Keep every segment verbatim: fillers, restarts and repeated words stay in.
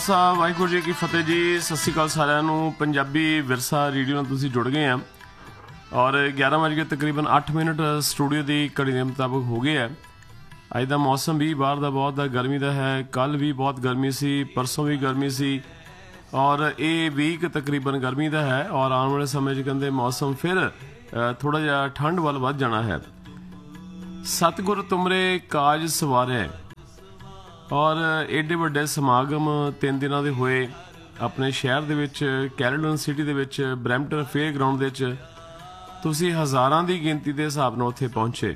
खालसा वाहिगुरू जी की फतेह जी। सत श्री अकाल सारिਆਂ ਨੂੰ। ਪੰਜਾਬੀ ਵਿਰਸਾ ਰੇਡੀਓ ਨਾਲ ਤੁਸੀਂ ਜੁੜ ਗਏ ਆ ਔਰ ਗਿਆਰਾਂ ਵਜੇ ਤਕਰੀਬਨ ਅੱਠ ਮਿੰਟ ਸਟੂਡੀਓ ਦੀ ਘੜੀ ਦੇ ਮੁਤਾਬਕ ਹੋ ਗਏ ਆ। ਅੱਜ ਦਾ ਮੌਸਮ ਵੀ ਬਾਹਰ ਦਾ ਬਹੁਤ ਗਰਮੀ ਦਾ ਹੈ। ਕੱਲ੍ਹ ਵੀ ਬਹੁਤ ਗਰਮੀ ਸੀ, ਪਰਸੋਂ ਵੀ ਗਰਮੀ ਸੀ ਔਰ ਇਹ ਵੀਕ ਤਕਰੀਬਨ ਗਰਮੀ ਦਾ ਹੈ ਔਰ ਆਉਣ ਵਾਲੇ ਸਮੇਂ 'ਚ ਕਹਿੰਦੇ ਮੌਸਮ ਫਿਰ ਥੋੜ੍ਹਾ ਜਿਹਾ ਠੰਡ ਵੱਲ ਵੱਧ ਜਾਣਾ ਹੈ। ਸਤਿਗੁਰ ਤੁਮਰੇ ਕਾਜ ਸਵਾਰੇ ਔਰ ਐਡੇ ਵੱਡੇ ਸਮਾਗਮ ਤਿੰਨ ਦਿਨਾਂ ਦੇ ਹੋਏ ਆਪਣੇ ਸ਼ਹਿਰ ਦੇ ਵਿੱਚ, ਕੈਰੋਲਿਨ ਸਿਟੀ ਦੇ ਵਿੱਚ, ਬਰੈਂਪਟਨ ਫੇਅਰ ਗਰਾਊਂਡ ਦੇ ਵਿੱਚ। ਤੁਸੀਂ ਹਜ਼ਾਰਾਂ ਦੀ ਗਿਣਤੀ ਦੇ ਹਿਸਾਬ ਨਾਲ ਉੱਥੇ ਪਹੁੰਚੇ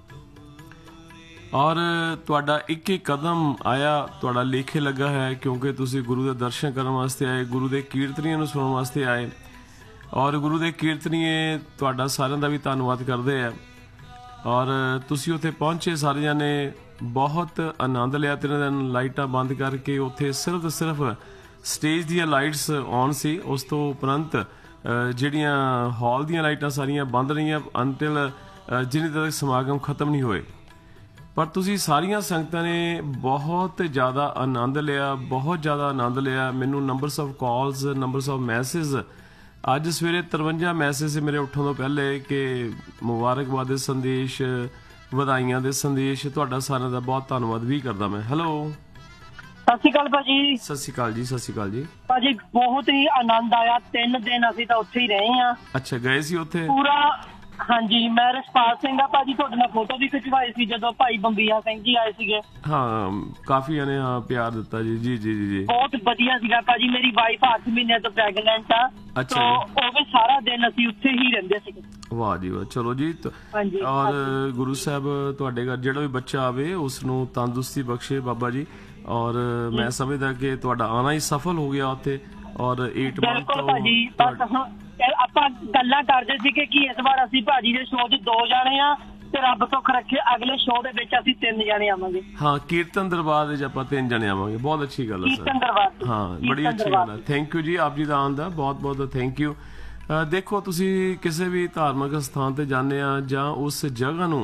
ਔਰ ਤੁਹਾਡਾ ਇੱਕ ਇੱਕ ਕਦਮ ਆਇਆ ਤੁਹਾਡਾ ਲੇਖੇ ਲੱਗਾ ਹੈ, ਕਿਉਂਕਿ ਤੁਸੀਂ ਗੁਰੂ ਦੇ ਦਰਸ਼ਨ ਕਰਨ ਵਾਸਤੇ ਆਏ, ਗੁਰੂ ਦੇ ਕੀਰਤਨੀਆਂ ਨੂੰ ਸੁਣਨ ਵਾਸਤੇ ਆਏ ਔਰ ਗੁਰੂ ਦੇ ਕੀਰਤਨੀਏ ਤੁਹਾਡਾ ਸਾਰਿਆਂ ਦਾ ਵੀ ਧੰਨਵਾਦ ਕਰਦੇ ਆ। ਔਰ ਤੁਸੀਂ ਉੱਥੇ ਪਹੁੰਚੇ ਸਾਰੇ ਜਾਣੇ, ਬਹੁਤ ਆਨੰਦ ਲਿਆ। ਤਿੰਨ ਦਿਨ ਲਾਈਟਾਂ ਬੰਦ ਕਰਕੇ ਉੱਥੇ ਸਿਰਫ ਤੇ ਸਿਰਫ ਸਟੇਜ ਦੀਆਂ ਲਾਈਟਸ ਔਨ ਸੀ। ਉਸ ਤੋਂ ਉਪਰੰਤ ਜਿਹੜੀਆਂ ਹਾਲ ਦੀਆਂ ਲਾਈਟਾਂ ਸਾਰੀਆਂ ਬੰਦ ਰਹੀਆਂ ਅੰਟਿਲ ਜਿੰਨੇ ਤੱਕ ਸਮਾਗਮ ਖਤਮ ਨਹੀਂ ਹੋਏ। ਪਰ ਤੁਸੀਂ ਸਾਰੀਆਂ ਸੰਗਤਾਂ ਨੇ ਬਹੁਤ ਜ਼ਿਆਦਾ ਆਨੰਦ ਲਿਆ, ਬਹੁਤ ਜ਼ਿਆਦਾ ਆਨੰਦ ਲਿਆ। ਮੈਨੂੰ numbers of calls, numbers of message, ਅੱਜ ਸਵੇਰੇ ਤਰਵੰਜਾ ਮੈਸੇਜ ਸੀ ਮੇਰੇ ਉੱਠਣ ਤੋਂ ਪਹਿਲੇ ਕਿ ਮੁਬਾਰਕਬਾਦ ਦੇ ਸੰਦੇਸ਼, ਵਧਾਈਆਂ ਦੇ ਸੰਦੇਸ਼। ਤੁਹਾਡਾ ਸਾਰਿਆਂ ਦਾ ਬਹੁਤ ਧੰਨਵਾਦ ਵੀ ਕਰਦਾ ਮੈਂ। ਹੈਲੋ, ਸਤਿ ਸ਼੍ਰੀ ਅਕਾਲ ਭਾਜੀ। ਸਤਿ ਸ਼੍ਰੀ ਅਕਾਲ ਜੀ। ਸਤਿ ਸ਼੍ਰੀ ਅਕਾਲ ਜੀ ਭਾਜੀ, ਬਹੁਤ ਹੀ ਆਨੰਦ ਆਇਆ। ਤਿੰਨ ਦਿਨ ਅਸੀਂ ਤਾਂ ਉੱਥੇ ਹੀ ਰਹੇ ਆ। ਅੱਛਾ, ਗਏ ਸੀ ਉੱਥੇ ਪੂਰਾ? ਹਾਂਜੀ, ਮੈਂ ਰਸਪਾਲ ਸਿੰਘ ਆ ਭਾਜੀ। ਤੁਹਾਡੇ ਨਾਲ ਫੋਟੋ ਵੀ ਖਿਚਵਾਈ ਸੀ ਜਦੋਂ ਭਾਈ ਬੰਬੀਆ ਸਿੰਘ ਜੀ ਆਏ ਸੀਗੇ। ਹਾਂ, ਕਾਫੀ ਨੇ ਹਾਂ ਪਿਆਰ ਦਿੱਤਾ ਜੀ। ਜੀ ਜੀ ਜੀ ਬਹੁਤ ਵਧੀਆ ਸੀਗਾ ਭਾਜੀ। ਮੇਰੀ ਵਾਈਫ ਅੱਠ ਮਹੀਨਿਆਂ ਤੋਂ ਪ੍ਰੈਗਨੈਂਟ ਆ। ਅੱਛਾ, ਉਹ ਵੀ ਸਾਰਾ ਦਿਨ ਅਸੀਂ ਉੱਥੇ ਹੀ ਰਹਿੰਦੇ ਸੀਗੇ। ਵਾਹ ਜੀ ਵਾਹ। ਚਲੋ ਜੀ। ਔਰ ਗੁਰੂ ਸਾਹਿਬ ਤੁਹਾਡੇ ਘਰ ਜਿਹੜਾ ਵੀ ਬੱਚਾ ਆਵੇ ਉਸ ਨੂੰ ਤੰਦਰੁਸਤੀ ਬਖਸ਼ੇ ਬਾਬਾ ਜੀ। ਔਰ ਮੈਂ ਸਮਝਦਾ ਕਿ ਤੁਹਾਡਾ ਆਉਣਾ ਹੀ ਸਫਲ ਹੋ ਗਿਆ ਉੱਥੇ। ਔਰ ਏਟ ਮੰਥ ਤੋਂ ਆਪਾਂ ਗੱਲਾਂ ਕਰਦੇ ਸੀਗੇ ਕਿ ਇਸ ਵਾਰ ਅਸੀਂ ਭਾਜੀ ਦੇ ਸ਼ੋਅ 'ਚ ਦੋ ਜਾਣੇ ਆ ਤੇ ਰੱਬ ਤੋਂ ਰੱਖੇ ਅਗਲੇ ਸ਼ੋਅ ਦੇ ਵਿੱਚ ਅਸੀਂ ਤਿੰਨ ਜਾਣੇ ਆਵਾਂਗੇ। ਹਾਂ, ਕੀਰਤਨ ਦਰਬਾਰ ਵਿੱਚ ਆਪਾਂ ਤਿੰਨ ਜਾਣੇ ਆਵਾਂਗੇ। ਬਹੁਤ ਅੱਛੀ ਗੱਲ ਹੈ ਸਰ। ਹਾਂ, ਬੜੀ ਅੱਛੀ ਗੱਲ ਹੈ। ਥੈਂਕ ਯੂ ਜੀ, ਆਪ ਜੀ ਦਾ ਆਉਣ ਦਾ ਬਹੁਤ ਬਹੁਤ ਥੈਂਕ ਯੂ। ਦੇਖੋ, ਤੁਸੀਂ ਕਿਸੇ ਵੀ ਧਾਰਮਿਕ ਸਥਾਨ ਤੇ ਜਾਂਦੇ ਆ ਜਾਂ ਉਸ ਜਗ੍ਹਾ ਨੂੰ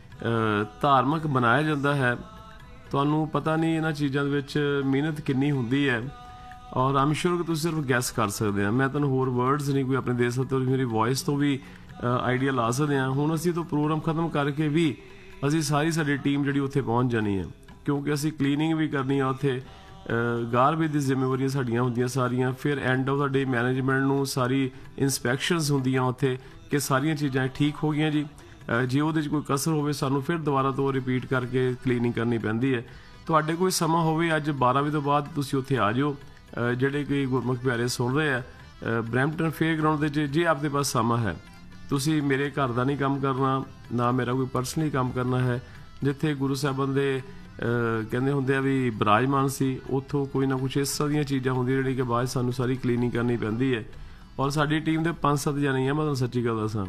ਧਾਰਮਿਕ ਬਣਾਇਆ ਜਾਂਦਾ ਹੈ, ਤੁਹਾਨੂੰ ਪਤਾ ਨਹੀਂ ਇਹਨਾਂ ਚੀਜ਼ਾਂ ਦੇ ਵਿੱਚ ਮਿਹਨਤ ਕਿੰਨੀ ਹੁੰਦੀ ਹੈ। ਔਰ ਆਮ ਸ਼ੋਰ ਕਿ ਤੁਸੀਂ ਸਿਰਫ ਗੈਸ ਕਰ ਸਕਦੇ ਆ। ਮੈਂ ਤੁਹਾਨੂੰ ਹੋਰ ਵਰਡਸ ਨਹੀਂ ਕੋਈ ਆਪਣੇ ਦੇ ਸਕਦੇ। ਮੇਰੀ ਵੌਇਸ ਤੋਂ ਵੀ ਆਈਡੀਆ ਲਾ ਸਕਦੇ ਹਾਂ। ਹੁਣ ਅਸੀਂ ਤੋਂ ਪ੍ਰੋਗਰਾਮ ਖਤਮ ਕਰਕੇ ਵੀ ਅਸੀਂ ਸਾਰੀ ਸਾਡੀ ਟੀਮ ਜਿਹੜੀ ਉੱਥੇ ਪਹੁੰਚ ਜਾਣੀ ਹੈ, ਕਿਉਂਕਿ ਅਸੀਂ ਕਲੀਨਿੰਗ ਵੀ ਕਰਨੀ ਆ ਉੱਥੇ, ਗਾਰਬੇਜ ਦੀ ਜ਼ਿੰਮੇਵਾਰੀਆਂ ਸਾਡੀਆਂ ਹੁੰਦੀਆਂ ਸਾਰੀਆਂ। ਫਿਰ end of the day management ਨੂੰ ਸਾਰੀ ਇਨਸਪੈਕਸ਼ਨਸ ਹੁੰਦੀਆਂ ਉੱਥੇ ਕਿ ਸਾਰੀਆਂ ਚੀਜ਼ਾਂ ਠੀਕ ਹੋ ਗਈਆਂ ਜੀ। ਜੇ ਉਹਦੇ 'ਚ ਕੋਈ ਕਸਰ ਹੋਵੇ ਸਾਨੂੰ ਫਿਰ ਦੁਬਾਰਾ ਤੋਂ ਰਿਪੀਟ ਕਰਕੇ ਕਲੀਨਿੰਗ ਕਰਨੀ ਪੈਂਦੀ ਹੈ। ਤੁਹਾਡੇ ਕੋਈ ਸਮਾਂ ਹੋਵੇ ਅੱਜ ਬਾਰਾਂ ਵਜੇ ਤੋਂ ਬਾਅਦ ਤੁਸੀਂ ਉੱਥੇ ਆ ਜਾਓ। ਜਿਹੜੇ ਕੋਈ ਗੁਰਮੁਖ ਪਿਆਰੇ ਸੁਣ ਰਹੇ ਆ ਬਰੈਂਪਟਨ ਫੇਅਰ ਗਰਾਊਂਡ ਦੇ 'ਚ, ਜੇ ਆਪਦੇ ਪਾਸ ਸਮਾਂ ਹੈ, ਤੁਸੀਂ ਮੇਰੇ ਘਰ ਦਾ ਨਹੀਂ ਕੰਮ ਕਰਨਾ, ਨਾ ਮੇਰਾ ਕੋਈ ਪਰਸਨਲੀ ਕੰਮ ਕਰਨਾ ਹੈ। ਜਿੱਥੇ ਗੁਰੂ ਸਾਹਿਬਾਨ ਦੇ ਕਹਿੰਦੇ ਹੁੰਦੇ ਆ ਵੀ ਬਿਰਾਜਮਾਨ ਸੀ, ਉੱਥੋਂ ਕੋਈ ਨਾ ਕੁਛ ਇਸ ਤਰ੍ਹਾਂ ਦੀਆਂ ਚੀਜ਼ਾਂ ਹੁੰਦੀਆਂ ਜਿਹੜੀ ਕਿ ਬਾਅਦ ਸਾਨੂੰ ਸਾਰੀ ਕਲੀਨਿੰਗ ਕਰਨੀ ਪੈਂਦੀ ਹੈ। ਔਰ ਸਾਡੀ ਟੀਮ ਦੇ ਪੰਜ ਸੱਤ ਜਣੇ ਆ। ਮੈਂ ਤੁਹਾਨੂੰ ਸੱਚੀ ਗੱਲ ਦੱਸਾਂ,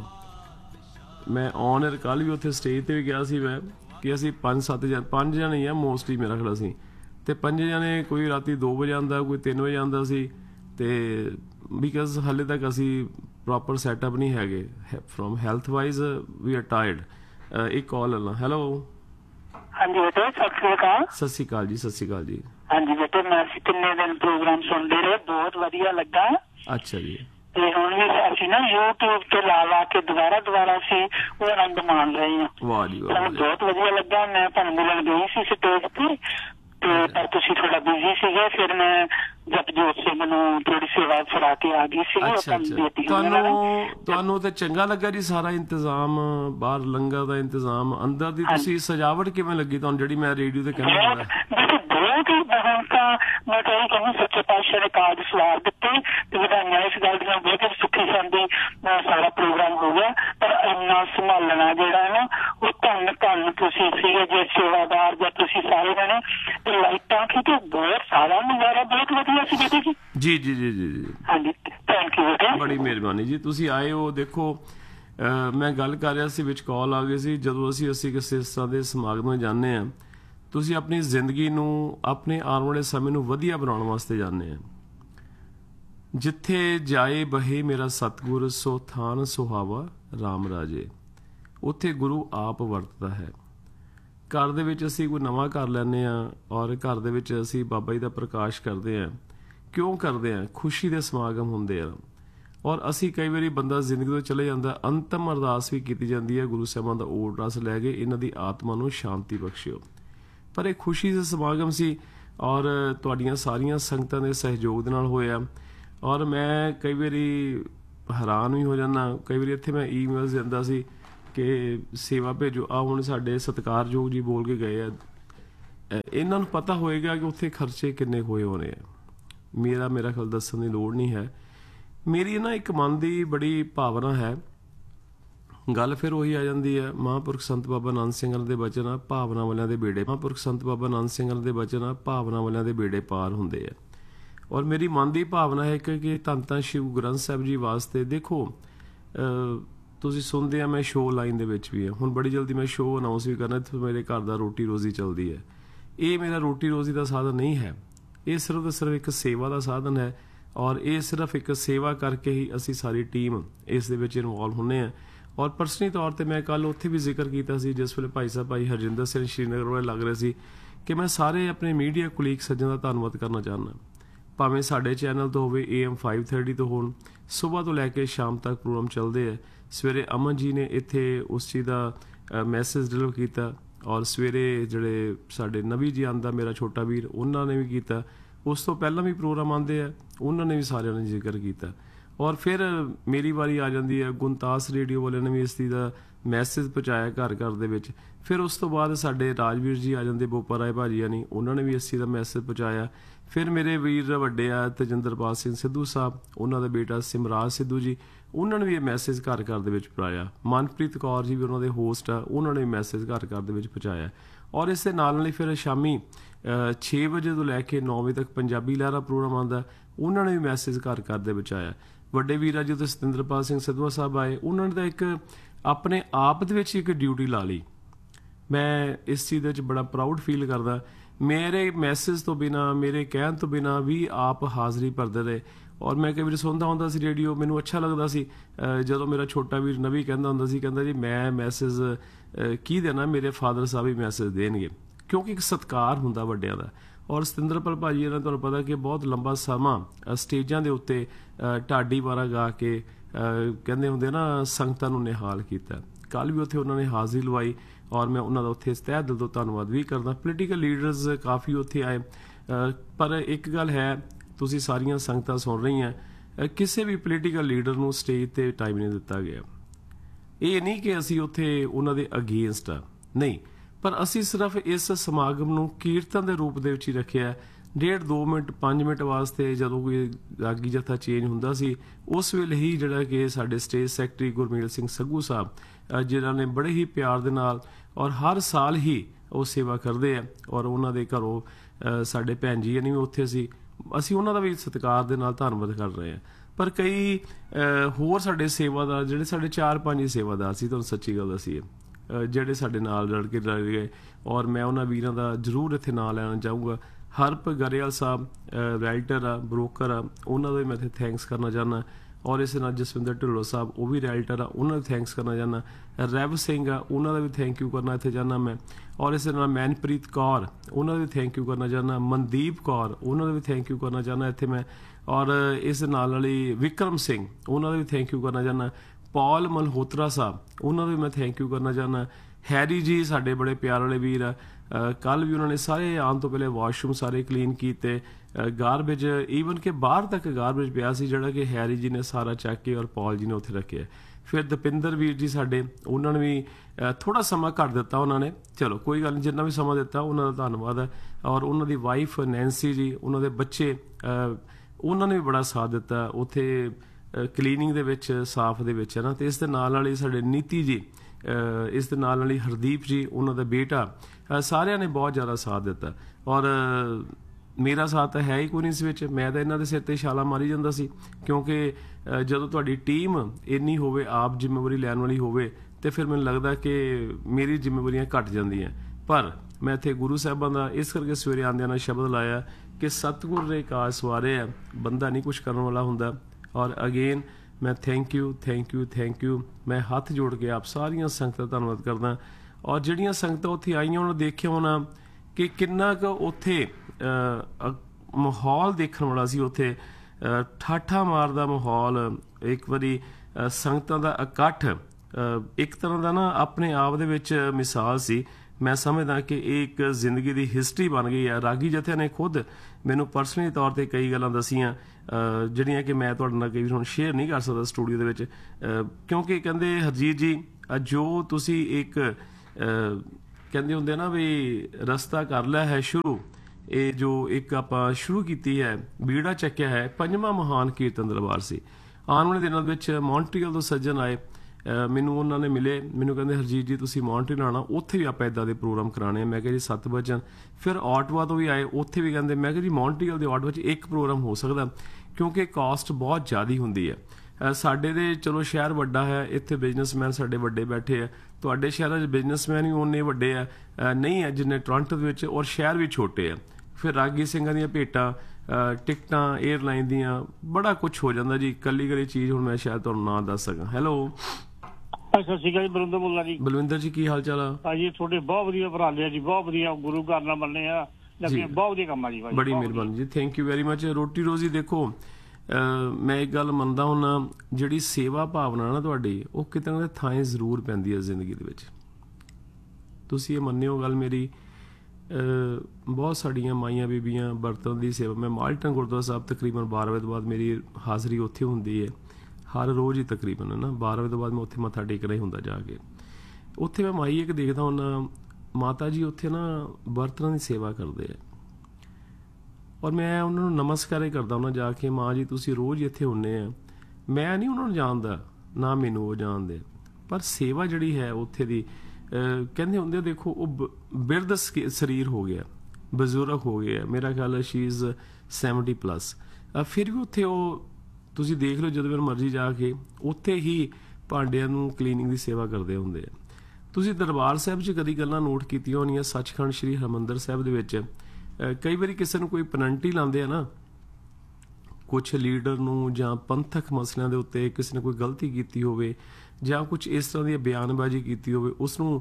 ਮੈਂ ਔਨ ਏਅਰ ਕੱਲ੍ਹ ਵੀ ਉੱਥੇ ਸਟੇਜ 'ਤੇ ਵੀ ਗਿਆ ਸੀ ਮੈਂ ਕਿ ਅਸੀਂ ਪੰਜ ਸੱਤ ਜਣੇ ਪੰਜ ਜਣੇ ਹੀ ਆ ਮੋਸਟਲੀ ਮੇਰਾ ਖਿਆਲ ਸੀ। ਅਤੇ ਪੰਜ ਜਣੇ ਕੋਈ ਰਾਤੀ ਦੋ ਵਜੇ ਆਉਂਦਾ, ਕੋਈ ਤਿੰਨ ਵਜੇ ਆਉਂਦਾ ਸੀ। ਅਤੇ ਬਿਕਾਜ਼ ਹਾਲੇ ਤੱਕ ਅਸੀਂ ਪ੍ਰੋਪਰ ਸੈਟਅਪ ਨਹੀਂ ਹੈਗੇ from health wise, we R ਟਾਇਰਡ। ਇੱਕ ਕਾਲ ਲੈ ਲਾਂ। ਹੈਲੋ, ਹਾਂਜੀ ਬੇਟੇ, ਸਤਿ ਸ਼੍ਰੀ ਅਕਾਲ। ਸਤਿ ਸ਼੍ਰੀ ਅਕਾਲ ਜੀ। ਸਤਿ ਸ਼੍ਰੀ ਅਕਾਲ ਜੀ। ਹਾਂਜੀ ਬੇਟੇ, ਮੈਂ ਅਸੀਂ ਤਿੰਨੇ ਦਿਨ ਪ੍ਰੋਗਰਾਮ ਸੁਣਦੇ ਰਹੇ, ਬਹੁਤ ਵਧੀਆ ਲੱਗਾ। ਅੱਛਾ ਜੀ। ਤੇ ਹੁਣ ਵੀ ਅਸੀਂ ਨਾ ਯੂਟਿਊਬ ਤੇ ਲਾ ਲਾ ਕੇ ਦੁਬਾਰਾ ਦੁਬਾਰਾ ਅਸੀਂ ਉਹ ਆਨੰਦ ਮਾਣ ਰਹੇ ਹਾਂ। ਵਾਹ ਜੀ ਵਾਹ, ਬਹੁਤ ਵਧੀਆ ਲੱਗਾ। ਮੈਂ ਤੁਹਾਨੂੰ ਮਿਲਣ ਗਈ ਸੀ ਸਟੇਜ ਤੇ, ਤੇ ਪਰ ਤੁਸੀਂ ਥੋੜਾ ਬਿਜ਼ੀ ਸੀਗੇ। ਫਿਰ ਮੈਂ ਜਪਜੋਤ ਸਿੰਘ ਨੂੰ ਥੋੜੀ ਸੇਵਾ ਫੜਾ ਕੇ ਆ ਗਈ ਸੀ। ਤੁਹਾਨੂੰ ਤੁਹਾਨੂੰ ਤੇ ਚੰਗਾ ਲੱਗਾ ਜੀ ਸਾਰਾ ਇੰਤਜ਼ਾਮ, ਬਾਹਰ ਲੰਗਰ ਦਾ ਇੰਤਜ਼ਾਮ, ਅੰਦਰ ਦੀ ਤੁਸੀਂ ਸਜਾਵਟ ਕਿਵੇਂ ਲੱਗੀ ਤੁਹਾਨੂੰ ਜਿਹੜੀ ਮੈਂ ਰੇਡੀਓ ਤੇ ਕਹਿੰਦਾ? ਬਹੁਤ ਹੀ ਤਾਂ ਮੈਂ ਤਾਂ ਇਹ ਕਹਿੰਦਾ ਸੱਚੇ ਪਾਤਸ਼ਾਹ ਨੇ ਕਾਰਜ ਸਵਾਰ ਦਿੱਤੇ ਤੇ ਵਧਾਈਆਂ ਇਸ ਗੱਲ ਦੀਆਂ। ਬਹੁਤ ਸੁੱਖੀ ਸੰਦੀ ਸਾਰਾ ਪ੍ਰੋਗਰਾਮ ਹੋ ਗਿਆ। ਪਰ ਇੰਨਾ ਸੰਭਾਲਣਾ ਜਿਹੜਾ ਹੈ ਨਾ, ਉਹ ਧੰਨ ਧੰਨ ਤੁਸੀਂ ਸੀਗੇ ਜੇ ਸੇਵਾਦਾਰ ਜਾਂ ਤੁਸੀਂ ਸਾਰੇ ਜਣੇ। ਤੇ ਲਾਈਟਾਂ ਕਿਉਂਕਿ ਬਹੁਤ ਸਾਰਾ ਨਜ਼ਾਰਾ ਬਹੁਤ ਵਧੀਆ ਸੀ ਬੇਟੇ ਜੀ। ਜੀ ਜੀ ਜੀ ਜੀ ਜੀ ਹਾਂਜੀ, ਥੈਂਕ ਯੂ ਬੇਟੇ, ਬੜੀ ਮਿਹਰਬਾਨੀ ਜੀ। ਤੁਸੀਂ ਆਏ ਹੋ। ਦੇਖੋ, ਮੈਂ ਗੱਲ ਕਰ ਰਿਹਾ ਸੀ, ਵਿੱਚ ਕਾਲ ਆ ਗਈ ਸੀ। ਜਦੋਂ ਅਸੀਂ ਅਸੀਂ ਕਿਸੇ ਇਸ ਤਰ੍ਹਾਂ ਦੇ ਸਮਾਗਮਾਂ ਜਾਂਦੇ ਹਾਂ, ਤੁਸੀਂ ਆਪਣੀ ਜ਼ਿੰਦਗੀ ਨੂੰ, ਆਪਣੇ ਆਉਣ ਵਾਲੇ ਸਮੇਂ ਨੂੰ ਵਧੀਆ ਬਣਾਉਣ ਵਾਸਤੇ ਜਾਂਦੇ ਆ। ਜਿੱਥੇ ਜਾਏ ਬਹੇ ਮੇਰਾ ਸਤਿਗੁਰ, ਸੋ ਥਾਨ ਸੁਹਾਵਾ ਰਾਮ ਰਾਜੇ। ਉੱਥੇ ਗੁਰੂ ਆਪ ਵਰਤਦਾ ਹੈ। ਘਰ ਦੇ ਵਿੱਚ ਅਸੀਂ ਕੋਈ ਨਵਾਂ ਘਰ ਲੈਂਦੇ ਹਾਂ ਔਰ ਘਰ ਦੇ ਵਿੱਚ ਅਸੀਂ ਬਾਬਾ ਜੀ ਦਾ ਪ੍ਰਕਾਸ਼ ਕਰਦੇ ਹਾਂ ਕਿਉਂ ਕਰਦੇ ਆ? ਖੁਸ਼ੀ ਦੇ ਸਮਾਗਮ ਹੁੰਦੇ ਆ। ਔਰ ਅਸੀਂ ਕਈ ਵਾਰੀ ਬੰਦਾ ਜ਼ਿੰਦਗੀ ਤੋਂ ਚਲੇ ਜਾਂਦਾ, ਅੰਤਮ ਅਰਦਾਸ ਵੀ ਕੀਤੀ ਜਾਂਦੀ ਹੈ, ਗੁਰੂ ਸਾਹਿਬਾਂ ਦਾ ਓਟ ਰਸ ਲੈ ਕੇ ਇਹਨਾਂ ਦੀ ਆਤਮਾ ਨੂੰ ਸ਼ਾਂਤੀ ਬਖਸ਼ਿਓ। ਪਰ ਇਹ ਖੁਸ਼ੀ ਦੇ ਸਮਾਗਮ ਸੀ ਔਰ ਤੁਹਾਡੀਆਂ ਸਾਰੀਆਂ ਸੰਗਤਾਂ ਦੇ ਸਹਿਯੋਗ ਦੇ ਨਾਲ ਹੋਇਆ। ਔਰ ਮੈਂ ਕਈ ਵਾਰੀ ਹੈਰਾਨ ਵੀ ਹੋ ਜਾਂਦਾ, ਕਈ ਵਾਰੀ ਇੱਥੇ ਮੈਂ ਈਮੇਲਸ ਦਿੰਦਾ ਸੀ ਕਿ ਸੇਵਾ ਭੇਜੋ। ਆ ਹੁਣ ਸਾਡੇ ਸਤਿਕਾਰਯੋਗ ਜੀ ਬੋਲ ਕੇ ਗਏ ਆ, ਇਹਨਾਂ ਨੂੰ ਪਤਾ ਹੋਏਗਾ ਕਿ ਉੱਥੇ ਖਰਚੇ ਕਿੰਨੇ ਹੋਏ ਹੋਣੇ ਆ। ਮੇਰਾ ਮੇਰਾ ਖਿਆਲ ਦੱਸਣ ਦੀ ਲੋੜ ਨਹੀਂ ਹੈ। ਮੇਰੀ ਨਾ ਇੱਕ ਮਨ ਦੀ ਬੜੀ ਭਾਵਨਾ ਹੈ। ਗੱਲ ਫਿਰ ਉਹੀ ਆ ਜਾਂਦੀ ਹੈ, ਮਹਾਂਪੁਰਖ ਸੰਤ ਬਾਬਾ ਨੰਦ ਸਿੰਘ ਦੇ ਬਚਨ ਆ, ਭਾਵਨਾ ਵਾਲਿਆਂ ਦੇ ਬੇੜੇ ਮਹਾਂਪੁਰਖ ਸੰਤ ਬਾਬਾ ਨੰਦ ਸਿੰਘ ਦੇ ਬਚਨ ਆ, ਭਾਵਨਾ ਵਾਲਿਆਂ ਦੇ ਬੇੜੇ ਪਾਰ ਹੁੰਦੇ ਆ। ਔਰ ਮੇਰੀ ਮਨ ਦੀ ਭਾਵਨਾ ਹੈ ਕਿ ਧੰਨ ਧੰਨ ਸ਼੍ਰੀ ਗੁਰੂ ਗ੍ਰੰਥ ਸਾਹਿਬ ਜੀ ਵਾਸਤੇ ਦੇਖੋ, ਤੁਸੀਂ ਸੁਣਦੇ ਆ ਮੈਂ ਸ਼ੋਅ ਲਾਈਨ ਦੇ ਵਿੱਚ ਵੀ ਆ। ਹੁਣ ਬੜੀ ਜਲਦੀ ਮੈਂ ਸ਼ੋਅ ਅਨਾਊਂਸ ਵੀ ਕਰਨਾ, ਮੇਰੇ ਘਰ ਦਾ ਰੋਟੀ ਰੋਜ਼ੀ ਚੱਲਦੀ ਹੈ। ਇਹ ਮੇਰਾ ਰੋਟੀ ਰੋਜ਼ੀ ਦਾ ਸਾਧਨ ਨਹੀਂ ਹੈ, ਇਹ ਸਿਰਫ ਤੇ ਸਿਰਫ ਇੱਕ ਸੇਵਾ ਦਾ ਸਾਧਨ ਹੈ। ਔਰ ਇਹ ਸਿਰਫ ਇੱਕ ਸੇਵਾ ਕਰਕੇ ਹੀ ਅਸੀਂ ਸਾਰੀ ਟੀਮ ਇਸ ਦੇ ਵਿੱਚ ਇਨਵੋਲਵ ਹੁੰਦੇ ਹਾਂ। ਔਰ ਪਰਸਨਲੀ ਤੌਰ ਤੇ ਮੈਂ ਕੱਲ ਉੱਥੇ ਵੀ ਜ਼ਿਕਰ ਕੀਤਾ ਸੀ, ਜਿਸ ਵੇਲੇ ਭਾਈ ਸਾਹਿਬ ਭਾਈ ਹਰਜਿੰਦਰ ਸਿੰਘ ਸ਼੍ਰੀਨਗਰ ਵਾਲੇ ਲੱਗ ਰਹੇ ਸੀ, ਕਿ ਮੈਂ ਸਾਰੇ ਆਪਣੇ ਮੀਡੀਆ ਕੁਲੀਗ ਸੱਜਣ ਦਾ ਧੰਨਵਾਦ ਕਰਨਾ ਚਾਹੁੰਦਾ। ਭਾਵੇਂ ਸਾਡੇ ਚੈਨਲ ਤੋਂ ਹੋਵੇ, ਏ ਐਮ ਫਾਈਵ ਥਰਟੀ ਤੋਂ ਹੋਣ, ਸੁਬਾਹ ਤੋਂ ਲੈ ਕੇ ਸ਼ਾਮ ਤੱਕ ਪ੍ਰੋਗਰਾਮ ਚੱਲਦੇ ਹੈ। ਸਵੇਰੇ ਅਮਨ ਜੀ ਨੇ ਇੱਥੇ ਉਸ ਚੀਜ਼ ਦਾ ਮੈਸੇਜ ਡਿਲੀਵਰ ਕੀਤਾ, ਔਰ ਸਵੇਰੇ ਜਿਹੜੇ ਸਾਡੇ ਨਵੀ ਜੀ ਆਂਦਾ, ਮੇਰਾ ਛੋਟਾ ਵੀਰ, ਉਹਨਾਂ ਨੇ ਵੀ ਕੀਤਾ। ਉਸ ਤੋਂ ਪਹਿਲਾਂ ਵੀ ਪ੍ਰੋਗਰਾਮ ਆਉਂਦੇ ਆ, ਉਹਨਾਂ ਨੇ ਵੀ ਸਾਰਿਆਂ ਨੇ ਜ਼ਿਕਰ ਕੀਤਾ। ਔਰ ਫਿਰ ਮੇਰੀ ਵਾਰੀ ਆ ਜਾਂਦੀ ਹੈ, ਗੁਣਤਾਸ ਰੇਡੀਓ ਵਾਲਿਆਂ ਨੇ ਵੀ ਇਸ ਚੀਜ਼ ਦਾ ਮੈਸੇਜ ਪਹੁੰਚਾਇਆ ਘਰ ਘਰ ਦੇ ਵਿੱਚ। ਫਿਰ ਉਸ ਤੋਂ ਬਾਅਦ ਸਾਡੇ ਰਾਜਵੀਰ ਜੀ ਆ ਜਾਂਦੇ, ਬੋਪਾ ਰਾਏ ਭਾਜੀ ਨਹੀਂ, ਉਹਨਾਂ ਨੇ ਵੀ ਇਸ ਚੀਜ਼ ਦਾ ਮੈਸੇਜ ਪਹੁੰਚਾਇਆ। ਫਿਰ ਮੇਰੇ ਵੀਰ ਵੱਡੇ ਆ ਤੇਜਿੰਦਰਪਾਲ ਸਿੰਘ ਸਿੱਧੂ ਸਾਹਿਬ, ਉਹਨਾਂ ਦਾ ਬੇਟਾ ਸਿਮਰਾਜ ਸਿੱਧੂ ਜੀ, ਉਹਨਾਂ ਨੇ ਵੀ ਇਹ ਮੈਸੇਜ ਘਰ ਘਰ ਦੇ ਵਿੱਚ ਪਹੁੰਚਾਇਆ। ਮਨਪ੍ਰੀਤ ਕੌਰ ਜੀ ਵੀ ਉਹਨਾਂ ਦੇ ਹੋਸਟ ਆ, ਉਹਨਾਂ ਨੇ ਵੀ ਮੈਸੇਜ ਘਰ ਘਰ ਦੇ ਵਿੱਚ ਪਹੁੰਚਾਇਆ। ਔਰ ਇਸ ਦੇ ਨਾਲ ਨਾਲ ਹੀ ਫਿਰ ਸ਼ਾਮੀ ਛੇ ਵਜੇ ਤੋਂ ਲੈ ਕੇ ਨੌ ਵਜੇ ਤੱਕ ਪੰਜਾਬੀ ਲਹਿਰਾ ਪ੍ਰੋਗਰਾਮ ਆਉਂਦਾ, ਉਹਨਾਂ ਨੇ ਵੀ ਮੈਸੇਜ ਘਰ ਘਰ ਦੇ ਵਿੱਚ ਆਇਆ। ਵੱਡੇ ਵੀਰ ਜਦੋਂ ਸਤਿੰਦਰਪਾਲ ਸਿੰਘ ਸਿੱਧੂ ਸਾਹਿਬ ਆਏ, ਉਹਨਾਂ ਨੇ ਤਾਂ ਇੱਕ ਆਪਣੇ ਆਪ ਦੇ ਵਿੱਚ ਇੱਕ ਡਿਊਟੀ ਲਾ ਲਈ। ਮੈਂ ਇਸ ਚੀਜ਼ ਦੇ ਵਿੱਚ ਬੜਾ ਪ੍ਰਾਊਡ ਫੀਲ ਕਰਦਾ। ਮੇਰੇ ਮੈਸੇਜ ਤੋਂ ਬਿਨਾਂ, ਮੇਰੇ ਕਹਿਣ ਤੋਂ ਬਿਨਾਂ ਵੀ ਆਪ ਹਾਜ਼ਰੀ ਭਰਦੇ ਰਹੇ। ਔਰ ਮੈਂ ਕਈ ਵਾਰੀ ਸੁਣਦਾ ਹੁੰਦਾ ਸੀ ਰੇਡੀਓ, ਮੈਨੂੰ ਅੱਛਾ ਲੱਗਦਾ ਸੀ ਜਦੋਂ ਮੇਰਾ ਛੋਟਾ ਵੀਰ ਨਵੀ ਕਹਿੰਦਾ ਹੁੰਦਾ ਸੀ, ਕਹਿੰਦਾ ਜੀ ਮੈਂ ਮੈਸੇਜ ਕੀ ਦੇਣਾ, ਮੇਰੇ ਫਾਦਰ ਸਾਹਿਬ ਹੀ ਮੈਸੇਜ ਦੇਣਗੇ, ਕਿਉਂਕਿ ਇੱਕ ਸਤਿਕਾਰ ਹੁੰਦਾ ਵੱਡਿਆਂ ਦਾ। ਔਰ ਸਤਿੰਦਰਪਾਲ ਭਾਜੀ ਇਹਨਾਂ ਤੁਹਾਨੂੰ ਪਤਾ ਕਿ ਬਹੁਤ ਲੰਬਾ ਸਮਾਂ ਸਟੇਜਾਂ ਦੇ ਉੱਤੇ ਢਾਡੀ ਵਾਰਾ ਗਾ ਕੇ ਕਹਿੰਦੇ ਹੁੰਦੇ ਨਾ ਸੰਗਤਾਂ ਨੂੰ ਨਿਹਾਲ ਕੀਤਾ। ਕੱਲ੍ਹ ਵੀ ਉੱਥੇ ਉਹਨਾਂ ਨੇ ਹਾਜ਼ਰੀ ਲਵਾਈ, ਔਰ ਮੈਂ ਉਹਨਾਂ ਦਾ ਉੱਥੇ ਤਹਿ ਦਿਲ ਤੋਂ ਧੰਨਵਾਦ ਵੀ ਕਰਦਾ। ਪੋਲੀਟੀਕਲ ਲੀਡਰਸ ਕਾਫੀ ਉੱਥੇ ਆਏ। ਪਰ ਇੱਕ ਗੱਲ ਹੈ, ਤੁਸੀਂ ਸਾਰੀਆਂ ਸੰਗਤਾਂ ਸੁਣ ਰਹੀਆਂ, ਕਿਸੇ ਵੀ ਪੋਲੀਟੀਕਲ ਲੀਡਰ ਨੂੰ ਸਟੇਜ ਤੇ ਟਾਈਮ ਨਹੀਂ ਦਿੱਤਾ ਗਿਆ। ਇਹ ਨਹੀਂ ਕਿ ਅਸੀਂ ਉੱਥੇ ਉਹਨਾਂ ਦੇ ਅਗੇਂਸਟ ਆ, ਨਹੀਂ, ਪਰ ਅਸੀਂ ਸਿਰਫ ਇਸ ਸਮਾਗਮ ਨੂੰ ਕੀਰਤਨ ਦੇ ਰੂਪ ਦੇ ਵਿੱਚ ਹੀ ਰੱਖਿਆ। ਡੇਢ ਦੋ ਮਿੰਟ ਪੰਜ ਮਿੰਟ ਵਾਸਤੇ ਜਦੋਂ ਕੋਈ ਰਾਗੀ ਜਥਾ ਚੇਂਜ ਹੁੰਦਾ ਸੀ, ਉਸ ਵੇਲੇ ਹੀ ਜਿਹੜਾ ਕਿ ਸਾਡੇ ਸਟੇਜ ਸੈਕਟਰੀ ਗੁਰਮੇਲ ਸਿੰਘ ਸੱਗੂ ਸਾਹਿਬ, ਜਿਨ੍ਹਾਂ ਨੇ ਬੜੇ ਹੀ ਪਿਆਰ ਦੇ ਨਾਲ ਔਰ ਹਰ ਸਾਲ ਹੀ ਉਹ ਸੇਵਾ ਕਰਦੇ ਆ, ਔਰ ਉਹਨਾਂ ਦੇ ਘਰੋਂ ਸਾਡੇ ਭੈਣ ਜੀ ਨੇ ਵੀ ਉੱਥੇ ਸੀ, ਅਸੀਂ ਉਹਨਾਂ ਦਾ ਵੀ ਸਤਿਕਾਰ ਦੇ ਨਾਲ ਧੰਨਵਾਦ ਕਰ ਰਹੇ ਹਾਂ। ਪਰ ਕਈ ਹੋਰ ਸਾਡੇ ਸੇਵਾਦਾਰ, ਜਿਹੜੇ ਸਾਡੇ ਚਾਰ ਪੰਜ ਸੇਵਾਦਾਰ ਸੀ, ਤੁਹਾਨੂੰ ਸੱਚੀ ਗੱਲ ਦੱਸੀਏ, ਜਿਹੜੇ ਸਾਡੇ ਨਾਲ ਰਲ ਕੇ ਰਲ ਗਏ, ਔਰ ਮੈਂ ਉਹਨਾਂ ਵੀਰਾਂ ਦਾ ਜ਼ਰੂਰ ਇੱਥੇ ਨਾਂ ਲੈਣਾ ਚਾਹੂੰਗਾ। ਹਰਪ ਗਰੇਵਾਲ ਸਾਹਿਬ ਰਾਈਟਰ ਆ, ਬਰੋਕਰ ਆ, ਉਹਨਾਂ ਦਾ ਵੀ ਮੈਂ ਇੱਥੇ ਥੈਂਕਸ ਕਰਨਾ ਚਾਹੁੰਦਾ। ਔਰ ਇਸ ਨਾਲ ਜਸਵਿੰਦਰ ਢਿੱਲੋਂ ਸਾਹਿਬ, ਉਹ ਵੀ ਰਾਈਟਰ ਆ, ਉਹਨਾਂ ਦਾ ਥੈਂਕਸ ਕਰਨਾ ਚਾਹੁੰਦਾ। ਰੈਵ ਸਿੰਘ ਆ, ਉਹਨਾਂ ਦਾ ਵੀ ਥੈਂਕ ਯੂ ਕਰਨਾ ਇੱਥੇ ਚਾਹੁੰਦਾ ਮੈਂ। ਔਰ ਇਸ ਨਾਲ ਮਨਪ੍ਰੀਤ ਕੌਰ, ਉਹਨਾਂ ਦਾ ਵੀ ਥੈਂਕ ਯੂ ਕਰਨਾ ਚਾਹੁੰਦਾ। ਮਨਦੀਪ ਕੌਰ, ਉਹਨਾਂ ਦਾ ਵੀ ਥੈਂਕ ਯੂ ਕਰਨਾ ਚਾਹੁੰਦਾ ਇੱਥੇ ਮੈਂ। ਔਰ ਇਸ ਨਾਲ ਨਾਲ ਹੀ ਵਿਕਰਮ ਸਿੰਘ, ਉਹਨਾਂ ਦਾ ਵੀ ਥੈਂਕ ਯੂ ਕਰਨਾ ਚਾਹੁੰਦਾ। ਪੌਲ ਮਲਹੋਤਰਾ ਸਾਹਿਬ, ਉਹਨਾਂ ਦਾ ਵੀ ਮੈਂ ਥੈਂਕ ਯੂ ਕਰਨਾ ਚਾਹੁੰਦਾ। ਹੈਰੀ ਜੀ ਸਾਡੇ ਬੜੇ ਪਿਆਰ ਵਾਲੇ ਵੀਰ ਆ, ਕੱਲ੍ਹ ਵੀ ਉਹਨਾਂ ਨੇ ਸਾਰੇ ਆਉਣ ਤੋਂ ਪਹਿਲੇ ਵਾਸ਼ਰੂਮ ਸਾਰੇ ਕਲੀਨ ਕੀਤੇ। ਗਾਰਬੇਜ ਈਵਨ ਕਿ ਬਾਹਰ ਤੱਕ ਗਾਰਬੇਜ ਪਿਆ ਸੀ, ਜਿਹੜਾ ਕਿ ਹੈਰੀ ਜੀ ਨੇ ਸਾਰਾ ਚੱਕ ਕੇ ਔਰ ਪੌਲ ਜੀ ਨੇ ਉੱਥੇ ਰੱਖਿਆ। ਫਿਰ ਦਪਿੰਦਰ ਵੀਰ ਜੀ ਸਾਡੇ, ਉਹਨਾਂ ਨੇ ਵੀ ਥੋੜ੍ਹਾ ਸਮਾਂ ਘੱਟ ਦਿੱਤਾ ਉਹਨਾਂ ਨੇ, ਚਲੋ ਕੋਈ ਗੱਲ ਨਹੀਂ, ਜਿੰਨਾ ਵੀ ਸਮਾਂ ਦਿੱਤਾ ਉਹਨਾਂ ਦਾ ਧੰਨਵਾਦ ਹੈ। ਔਰ ਉਹਨਾਂ ਦੀ ਵਾਈਫ ਨੈਂਸੀ ਜੀ, ਉਹਨਾਂ ਦੇ ਬੱਚੇ, ਉਹਨਾਂ ਨੇ ਵੀ ਬੜਾ ਸਾਥ ਦਿੱਤਾ ਉੱਥੇ ਕਲੀਨਿੰਗ ਦੇ ਵਿੱਚ, ਸਾਫ਼ ਦੇ ਵਿੱਚ, ਹੈ ਨਾ। ਅਤੇ ਇਸ ਦੇ ਨਾਲ ਨਾਲ ਹੀ ਸਾਡੇ ਨੀਤੀ ਜੀ, ਇਸ ਦੇ ਨਾਲ ਨਾਲ ਹੀ ਹਰਦੀਪ ਜੀ, ਉਹਨਾਂ ਦਾ ਬੇਟਾ, ਸਾਰਿਆਂ ਨੇ ਬਹੁਤ ਜ਼ਿਆਦਾ ਸਾਥ ਦਿੱਤਾ। ਔਰ ਮੇਰਾ ਸਾਥ ਤਾਂ ਹੈ ਹੀ ਕੋਈ ਨਹੀਂ ਇਸ ਵਿੱਚ, ਮੈਂ ਤਾਂ ਇਹਨਾਂ ਦੇ ਸਿਰ 'ਤੇ ਛਾਲਾਂ ਮਾਰੀ ਜਾਂਦਾ ਸੀ, ਕਿਉਂਕਿ ਜਦੋਂ ਤੁਹਾਡੀ ਟੀਮ ਇੰਨੀ ਹੋਵੇ, ਆਪ ਜ਼ਿੰਮੇਵਾਰੀ ਲੈਣ ਵਾਲੀ ਹੋਵੇ, ਅਤੇ ਫਿਰ ਮੈਨੂੰ ਲੱਗਦਾ ਕਿ ਮੇਰੀ ਜ਼ਿੰਮੇਵਾਰੀਆਂ ਘੱਟ ਜਾਂਦੀਆਂ। ਪਰ ਮੈਂ ਇੱਥੇ ਗੁਰੂ ਸਾਹਿਬਾਂ ਦਾ ਇਸ ਕਰਕੇ ਸਵੇਰੇ ਆਉਂਦਿਆਂ ਨਾਲ ਸ਼ਬਦ ਲਾਇਆ ਕਿ ਸਤਿਗੁਰ ਨੇ ਕਾਜ ਸਵਾਰੇ ਆ, ਬੰਦਾ ਨਹੀਂ ਕੁਛ ਕਰਨ ਵਾਲਾ ਹੁੰਦਾ। ਔਰ ਅਗੇਨ ਮੈਂ thank you thank you thank you ਮੈਂ ਹੱਥ ਜੋੜ ਕੇ ਆਪ ਸਾਰੀਆਂ ਸੰਗਤਾਂ ਦਾ ਧੰਨਵਾਦ ਕਰਦਾ। ਔਰ ਜਿਹੜੀਆਂ ਸੰਗਤਾਂ ਉੱਥੇ ਆਈਆਂ, ਉਹਨਾਂ ਦੇਖਿਆ ਹੋਣਾ ਕਿ ਕਿੰਨਾ ਕੁ ਉੱਥੇ ਮਾਹੌਲ ਦੇਖਣ ਵਾਲਾ ਸੀ ਉੱਥੇ, ਠਾਠਾ ਮਾਰਦਾ ਮਾਹੌਲ, ਇੱਕ ਵਾਰੀ ਸੰਗਤਾਂ ਦਾ ਇਕੱਠ, ਇੱਕ ਤਰ੍ਹਾਂ ਦਾ ਨਾ ਆਪਣੇ ਆਪ ਦੇ ਵਿੱਚ ਮਿਸਾਲ ਸੀ। ਮੈਂ ਸਮਝਦਾ ਕਿ ਇਹ ਇੱਕ ਜ਼ਿੰਦਗੀ ਦੀ ਹਿਸਟਰੀ ਬਣ ਗਈ ਹੈ। ਰਾਗੀ ਜਥਿਆਂ ਨੇ ਖੁਦ ਮੈਨੂੰ ਪਰਸਨਲੀ ਤੌਰ 'ਤੇ ਕਈ ਗੱਲਾਂ ਦੱਸੀਆਂ ਜਿਹੜੀਆਂ ਕਿ ਮੈਂ ਤੁਹਾਡੇ ਨਾਲ ਕਈ ਵਾਰ ਹੁਣ ਸ਼ੇਅਰ ਨਹੀਂ ਕਰ ਸਕਦਾ ਸਟੂਡੀਓ ਦੇ ਵਿੱਚ, ਕਿਉਂਕਿ ਕਹਿੰਦੇ ਹਰਜੀਤ ਜੀ ਜੋ ਤੁਸੀਂ ਇੱਕ ਕਹਿੰਦੇ ਹੁੰਦੇ ਨਾ ਵੀ ਰਸਤਾ ਕਰ ਲਿਆ ਹੈ ਸ਼ੁਰੂ, ਇਹ ਜੋ ਇੱਕ ਆਪਾਂ ਸ਼ੁਰੂ ਕੀਤੀ ਹੈ, ਬੀੜਾ ਚੱਕਿਆ ਹੈ, ਪੰਜਵਾਂ ਮਹਾਨ ਕੀਰਤਨ ਦਰਬਾਰ ਸੀ। ਆਉਣ ਵਾਲੇ ਦਿਨਾਂ ਵਿੱਚ ਮੌਂਟਰੀਅਲ ਤੋਂ ਸੱਜਣ ਆਏ, ਮੈਨੂੰ ਉਹਨਾਂ ਨੇ ਮਿਲੇ, ਮੈਨੂੰ ਕਹਿੰਦੇ ਹਰਜੀਤ ਜੀ ਤੁਸੀਂ ਮੌਂਟਰੀਅਲ ਆਉਣਾ, ਉੱਥੇ ਵੀ ਆਪਾਂ ਇੱਦਾਂ ਦੇ ਪ੍ਰੋਗਰਾਮ ਕਰਾਉਣੇ ਆ। ਮੈਂ ਕਿਹਾ ਜੀ ਸੱਤ ਵਜਨ। ਫਿਰ ਆਟਵਾ ਤੋਂ ਵੀ ਆਏ, ਉੱਥੇ ਵੀ ਕਹਿੰਦੇ, ਮੈਂ ਕਿਹਾ ਜੀ ਮੌਂਟਰੀਅਲ ਦੇ ਆਟਵਾ 'ਚ ਇੱਕ ਪ੍ਰੋਗਰਾਮ ਹੋ ਸਕਦਾ ਕਿਉਂਕਿ ਕਾਸਟ ਬਹੁਤ ਜ਼ਿਆਦਾ ਹੁੰਦੀ ਹੈ। ਸਾਡੇ ਦੇ ਚਲੋ ਸ਼ਹਿਰ ਵੱਡਾ ਹੈ, ਇੱਥੇ ਬਿਜ਼ਨਸਮੈਨ ਸਾਡੇ ਵੱਡੇ ਬੈਠੇ ਆ, ਤੁਹਾਡੇ ਸ਼ਹਿਰਾਂ 'ਚ ਬਿਜ਼ਨਸਮੈਨ ਵੀ ਉਨੇ ਵੱਡੇ ਆ ਨਹੀਂ ਹੈ ਜਿੰਨੇ ਟੋਰਾਂਟੋ ਦੇ ਵਿੱਚ, ਔਰ ਸ਼ਹਿਰ ਵੀ ਛੋਟੇ ਆ। ਫਿਰ ਰਾਗੀ ਸਿੰਘਾਂ ਦੀਆਂ ਭੇਟਾਂ, ਟਿਕਟਾਂ ਏਅਰਲਾਈਨ ਦੀਆਂ, ਬੜਾ ਕੁਛ ਹੋ ਜਾਂਦਾ ਜੀ। ਕੱਲੀ ਕੱਲੀ ਚੀਜ਼ ਹੁਣ ਮੈਂ ਸ਼ਾਇਦ ਤੁਹਾਨੂੰ ਨਾ ਦੱਸ ਸਕਾਂ। ਹੈਲੋ, ਸਤਿ ਸ਼੍ਰੀ ਅਕਾਲ ਜੀ, ਬਲਵਿੰਦਰ ਮੁੱਲਾ ਜੀ। ਬਲਵਿੰਦਰ ਜੀ ਕੀ ਹਾਲ ਚਾਲ ਆ? ਭਾਜੀ ਤੁਹਾਡੇ ਬਹੁਤ ਵਧੀਆ ਉਪਰਾਲੇ ਆ ਜੀ, ਬਹੁਤ ਵਧੀਆ ਗੁਰੂ ਘਰ ਨਾਲ ਮੰਨੇ ਆ, ਬਹੁਤ ਵਧੀਆ ਕੰਮ ਆ ਜੀ। ਬੜੀ ਮਿਹਰਬਾਨੀ ਜੀ, ਥੈਂਕ ਯੂ ਵੈਰੀ ਮਚ। ਰੋਟੀ ਰੋਜ਼ੀ ਦੇਖੋ, ਮੈਂ ਇੱਕ ਗੱਲ ਮੰਨਦਾ ਹੁਣ, ਜਿਹੜੀ ਸੇਵਾ ਭਾਵਨਾ ਨਾ ਤੁਹਾਡੀ, ਉਹ ਕਿਤੇ ਨਾ ਕਿਤੇ ਥਾਂ ਜ਼ਰੂਰ ਪੈਂਦੀ ਹੈ ਜ਼ਿੰਦਗੀ ਦੇ ਵਿੱਚ। ਤੁਸੀਂ ਇਹ ਮੰਨਿਓ ਗੱਲ ਮੇਰੀ, ਬਹੁਤ ਸਾਡੀਆਂ ਮਾਈਆਂ ਬੀਬੀਆਂ ਬਰਤਨ ਦੀ ਸੇਵਾ, ਮੈਂ ਮਾਲਟਨ ਗੁਰਦੁਆਰਾ ਸਾਹਿਬ ਤਕਰੀਬਨ ਬਾਰਾਂ ਵਜੇ ਤੋਂ ਬਾਅਦ ਮੇਰੀ ਹਾਜ਼ਰੀ ਉੱਥੇ ਹੁੰਦੀ ਹੈ, ਹਰ ਰੋਜ਼ ਹੀ ਤਕਰੀਬਨ, ਹੈ ਨਾ। ਬਾਰਾਂ ਵਜੇ ਤੋਂ ਬਾਅਦ ਮੈਂ ਉੱਥੇ ਮੱਥਾ ਟੇਕਣਾ ਹੀ ਹੁੰਦਾ ਜਾ ਕੇ। ਉੱਥੇ ਮੈਂ ਮਾਈ ਇੱਕ ਦੇਖਦਾ ਹੁੰਦਾ, ਮਾਤਾ ਜੀ ਉੱਥੇ ਨਾ ਬਰਤਨਾਂ ਦੀ ਸੇਵਾ ਕਰਦੇ ਆ, ਔਰ ਮੈਂ ਉਹਨਾਂ ਨੂੰ ਨਮਸਕਾਰ ਹੀ ਕਰਦਾ ਹੁੰਦਾ ਜਾ ਕੇ, ਮਾਂ ਜੀ ਤੁਸੀਂ ਰੋਜ਼ ਇੱਥੇ ਹੁੰਦੇ ਆ। ਮੈਂ ਨਹੀਂ ਉਹਨਾਂ ਨੂੰ ਜਾਣਦਾ, ਨਾ ਮੈਨੂੰ ਉਹ ਜਾਣਦੇ, ਪਰ ਸੇਵਾ ਜਿਹੜੀ ਹੈ ਉੱਥੇ ਦੀ, ਕਹਿੰਦੇ ਹੁੰਦੇ ਦੇਖੋ ਉਹ ਬਿਰਧ ਸਰੀਰ ਹੋ ਗਿਆ, ਬਜ਼ੁਰਗ ਹੋ ਗਿਆ, ਮੇਰਾ ਖਿਆਲ ਸ਼ੀ ਇਜ਼ ਸੈਵਨਟੀ ਪਲੱਸ, ਫਿਰ ਵੀ ਉੱਥੇ ਉਹ ਤੁਸੀਂ ਦੇਖ ਲਓ ਜਦੋਂ ਮਰਜ਼ੀ ਜਾ ਕੇ ਉੱਥੇ ਹੀ ਭਾਂਡਿਆਂ ਨੂੰ ਕਲੀਨਿੰਗ ਦੀ ਸੇਵਾ ਕਰਦੇ ਹੁੰਦੇ ਆ। ਤੁਸੀਂ ਦਰਬਾਰ ਸਾਹਿਬ 'ਚ ਕਦੀ ਗੱਲਾਂ ਨੋਟ ਕੀਤੀਆਂ ਹੋਣੀਆਂ, ਸੱਚਖੰਡ ਸ਼੍ਰੀ ਹਰਿਮੰਦਰ ਸਾਹਿਬ ਦੇ ਵਿੱਚ ਕਈ ਵਾਰੀ ਕਿਸੇ ਨੂੰ ਕੋਈ ਪੈਨਲਟੀ ਲਾਉਂਦੇ ਆ ਨਾ, ਕੁਛ ਲੀਡਰ ਨੂੰ, ਜਾਂ ਪੰਥਕ ਮਸਲਿਆਂ ਦੇ ਉੱਤੇ ਕਿਸੇ ਨੇ ਕੋਈ ਗਲਤੀ ਕੀਤੀ ਹੋਵੇ ਜਾਂ ਕੁਛ ਇਸ ਤਰ੍ਹਾਂ ਦੀ ਬਿਆਨਬਾਜ਼ੀ ਕੀਤੀ ਹੋਵੇ, ਉਸਨੂੰ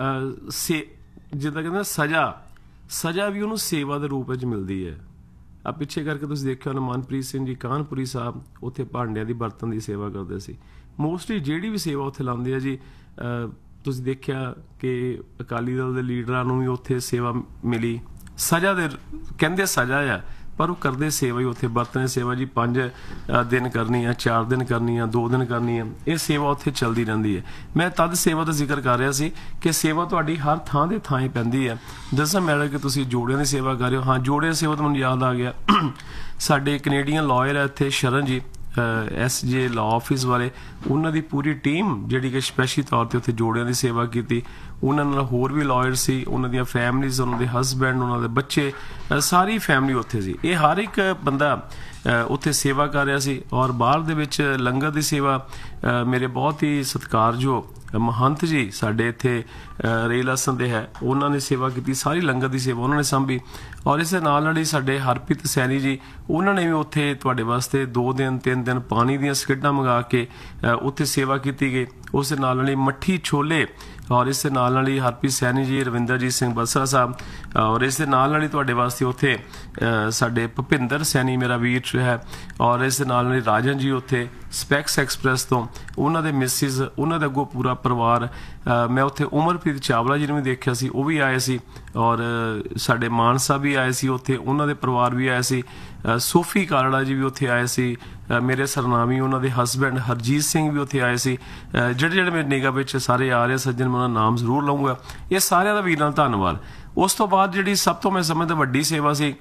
ਸੇ ਜਿੱਦਾਂ ਕਹਿੰਦੇ ਸਜ਼ਾ ਸਜ਼ਾ ਵੀ ਉਹਨੂੰ ਸੇਵਾ ਦੇ ਰੂਪ ਵਿੱਚ ਮਿਲਦੀ ਹੈ। ਆ ਪਿੱਛੇ ਕਰਕੇ ਤੁਸੀਂ ਦੇਖਿਆ ਹੋਣਾ ਮਨਪ੍ਰੀਤ ਸਿੰਘ ਜੀ ਕਾਨਪੁਰੀ ਸਾਹਿਬ ਉੱਥੇ ਭਾਂਡਿਆਂ ਦੀ ਬਰਤਨ ਦੀ ਸੇਵਾ ਕਰਦੇ ਸੀ। ਮੋਸਟਲੀ ਜਿਹੜੀ ਵੀ ਸੇਵਾ ਉੱਥੇ ਲਾਉਂਦੇ ਆ ਜੀ, ਤੁਸੀਂ ਦੇਖਿਆ ਕਿ ਅਕਾਲੀ ਦਲ ਦੇ ਲੀਡਰਾਂ ਨੂੰ ਵੀ ਉੱਥੇ ਸੇਵਾ ਮਿਲੀ, ਸਜ਼ਾ ਦੇ ਕਹਿੰਦੇ ਸਜ਼ਾ ਆ, ਪਰ ਉਹ ਕਰਦੇ ਸੇਵਾ ਹੀ ਉੱਥੇ। ਬਰਤਨ ਸੇਵਾ ਜੀ ਪੰਜ ਦਿਨ ਕਰਨੀ ਆ, ਚਾਰ ਦਿਨ ਕਰਨੀ ਆ, ਦੋ ਦਿਨ ਕਰਨੀ ਆ, ਇਹ ਸੇਵਾ ਉੱਥੇ ਚੱਲਦੀ ਰਹਿੰਦੀ ਹੈ। ਮੈਂ ਤਦ ਸੇਵਾ ਦਾ ਜ਼ਿਕਰ ਕਰ ਰਿਹਾ ਸੀ ਕਿ ਸੇਵਾ ਤੁਹਾਡੀ ਹਰ ਥਾਂ ਦੇ ਥਾਂ ਹੀ ਪੈਂਦੀ ਹੈ। ਦੱਸਾਂ ਮੈਡਮ ਕਿ ਤੁਸੀਂ ਜੋੜਿਆਂ ਦੀ ਸੇਵਾ ਕਰ ਰਹੇ ਹੋ, ਹਾਂ ਜੋੜਿਆਂ ਦੀ ਸੇਵਾ ਤੋਂ ਮੈਨੂੰ ਯਾਦ ਆ ਗਿਆ, ਸਾਡੇ ਕੈਨੇਡੀਅਨ ਲਾਇਰ ਹੈ ਇੱਥੇ ਸ਼ਰਨ ਜੀ, ਐਸ ਜੇ ਲਾ ਆਫਿਸ ਵਾਲੇ, ਉਹਨਾਂ ਦੀ ਪੂਰੀ ਟੀਮ ਜਿਹੜੀ ਕਿ ਸਪੈਸ਼ਲੀ ਤੌਰ 'ਤੇ ਉੱਥੇ ਜੋੜਿਆਂ ਦੀ ਸੇਵਾ ਕੀਤੀ। ਉਹਨਾਂ ਨਾਲ ਹੋਰ ਵੀ ਲਾਇਰ ਸੀ, ਉਹਨਾਂ ਦੀਆਂ ਫੈਮਲੀਜ਼, ਉਹਨਾਂ ਦੇ ਹਸਬੈਂਡ, ਉਹਨਾਂ ਦੇ ਬੱਚੇ, ਸਾਰੀ ਫੈਮਲੀ ਉੱਥੇ ਸੀ। ਇਹ ਹਰ ਇੱਕ ਬੰਦਾ ਉੱਥੇ ਸੇਵਾ ਕਰ ਰਿਹਾ ਸੀ। ਔਰ ਬਾਹਰ ਦੇ ਵਿੱਚ ਲੰਗਰ ਦੀ ਸੇਵਾ, ਮੇਰੇ ਬਹੁਤ ਹੀ ਸਤਿਕਾਰਯੋਗ ਮਹੰਤ ਜੀ ਸਾਡੇ ਇੱਥੇ ਰੇਲ ਅਸਨ ਦੇ ਹੈ, ਉਹਨਾਂ ਨੇ ਸੇਵਾ ਕੀਤੀ, ਸਾਰੀ ਲੰਗਰ ਦੀ ਸੇਵਾ ਉਹਨਾਂ ਨੇ ਸੰਭੀ। ਔਰ ਇਸ ਦੇ ਨਾਲ ਨਾਲ ਹੀ ਸਾਡੇ ਹਰਪ੍ਰੀਤ ਸੈਣੀ ਜੀ, ਉਹਨਾਂ ਨੇ ਵੀ ਉੱਥੇ ਤੁਹਾਡੇ ਵਾਸਤੇ ਦੋ ਦਿਨ ਤਿੰਨ ਦਿਨ ਪਾਣੀ ਦੀਆਂ ਸਕਿੱਟਾਂ ਮੰਗਾ ਕੇ ਉੱਥੇ ਸੇਵਾ ਕੀਤੀ ਗਈ। ਉਸ ਦੇ ਨਾਲ ਨਾਲ ਹੀ ਮੱਠੀ ਛੋਲੇ, ਔਰ ਇਸ ਦੇ ਨਾਲ ਨਾਲ ਹੀ ਹਰਪ੍ਰੀਤ ਸੈਣੀ ਜੀ, ਰਵਿੰਦਰਜੀਤ ਸਿੰਘ ਬਸਰਾ ਸਾਹਿਬ, ਔਰ ਇਸ ਦੇ ਨਾਲ ਨਾਲ ਹੀ ਤੁਹਾਡੇ ਵਾਸਤੇ ਉੱਥੇ ਸਾਡੇ ਭੁਪਿੰਦਰ ਸੈਣੀ ਮੇਰਾ ਵੀਰ ਹੈ, ਔਰ ਇਸ ਦੇ ਨਾਲ ਨਾਲ ਹੀ ਰਾਜਨ ਜੀ ਉੱਥੇ ਸਪੈਕਸ ਐਕਸਪ੍ਰੈਸ ਤੋਂ, ਉਹਨਾਂ ਦੇ ਮਿਸਿਸ, ਉਹਨਾਂ ਦਾ ਅੱਗੋਂ ਪੂਰਾ ਪਰਿਵਾਰ। ਮੈਂ ਉੱਥੇ ਉਮਰਪ੍ਰੀਤ ਚਾਵਲਾ ਜੀ ਨੂੰ ਵੀ ਦੇਖਿਆ ਸੀ, ਉਹ ਵੀ ਆਏ ਸੀ, ਔਰ ਸਾਡੇ ਮਾਨ ਸਾਹਿਬ ਵੀ ਆਏ ਸੀ ਉੱਥੇ, ਉਹਨਾਂ ਦੇ ਪਰਿਵਾਰ ਵੀ ਆਏ ਸੀ। ਸੋਫੀ ਕਾਲੜਾ ਜੀ ਵੀ ਉੱਥੇ ਆਏ ਸੀ, ਮੇਰੇ ਸਰਨਾਮੀ ਉਹਨਾਂ ਦੇ ਹਸਬੈਂਡ ਹਰਜੀਤ ਸਿੰਘ ਵੀ ਉੱਥੇ ਆਏ ਸੀ। ਜਿਹੜੇ ਜਿਹੜੇ ਮੇਰੇ ਨਿਗਾਹ ਵਿੱਚ ਸਾਰੇ ਆ ਰਹੇ ਸੱਜਣ, ਮੈਂ ਉਹਨਾਂ ਦਾ ਨਾਮ ਜ਼ਰੂਰ ਲਊਂਗਾ। ਇਹ ਸਾਰਿਆਂ ਦਾ ਵੀਰ ਨਾਲ ਧੰਨਵਾਦ। ਉਸ ਤੋਂ ਬਾਅਦ ਜਿਹੜੀ ਸਭ ਤੋਂ ਮੈਂ ਸਮਝਦਾ ਵੱਡੀ ਸੇਵਾ ਸੀ,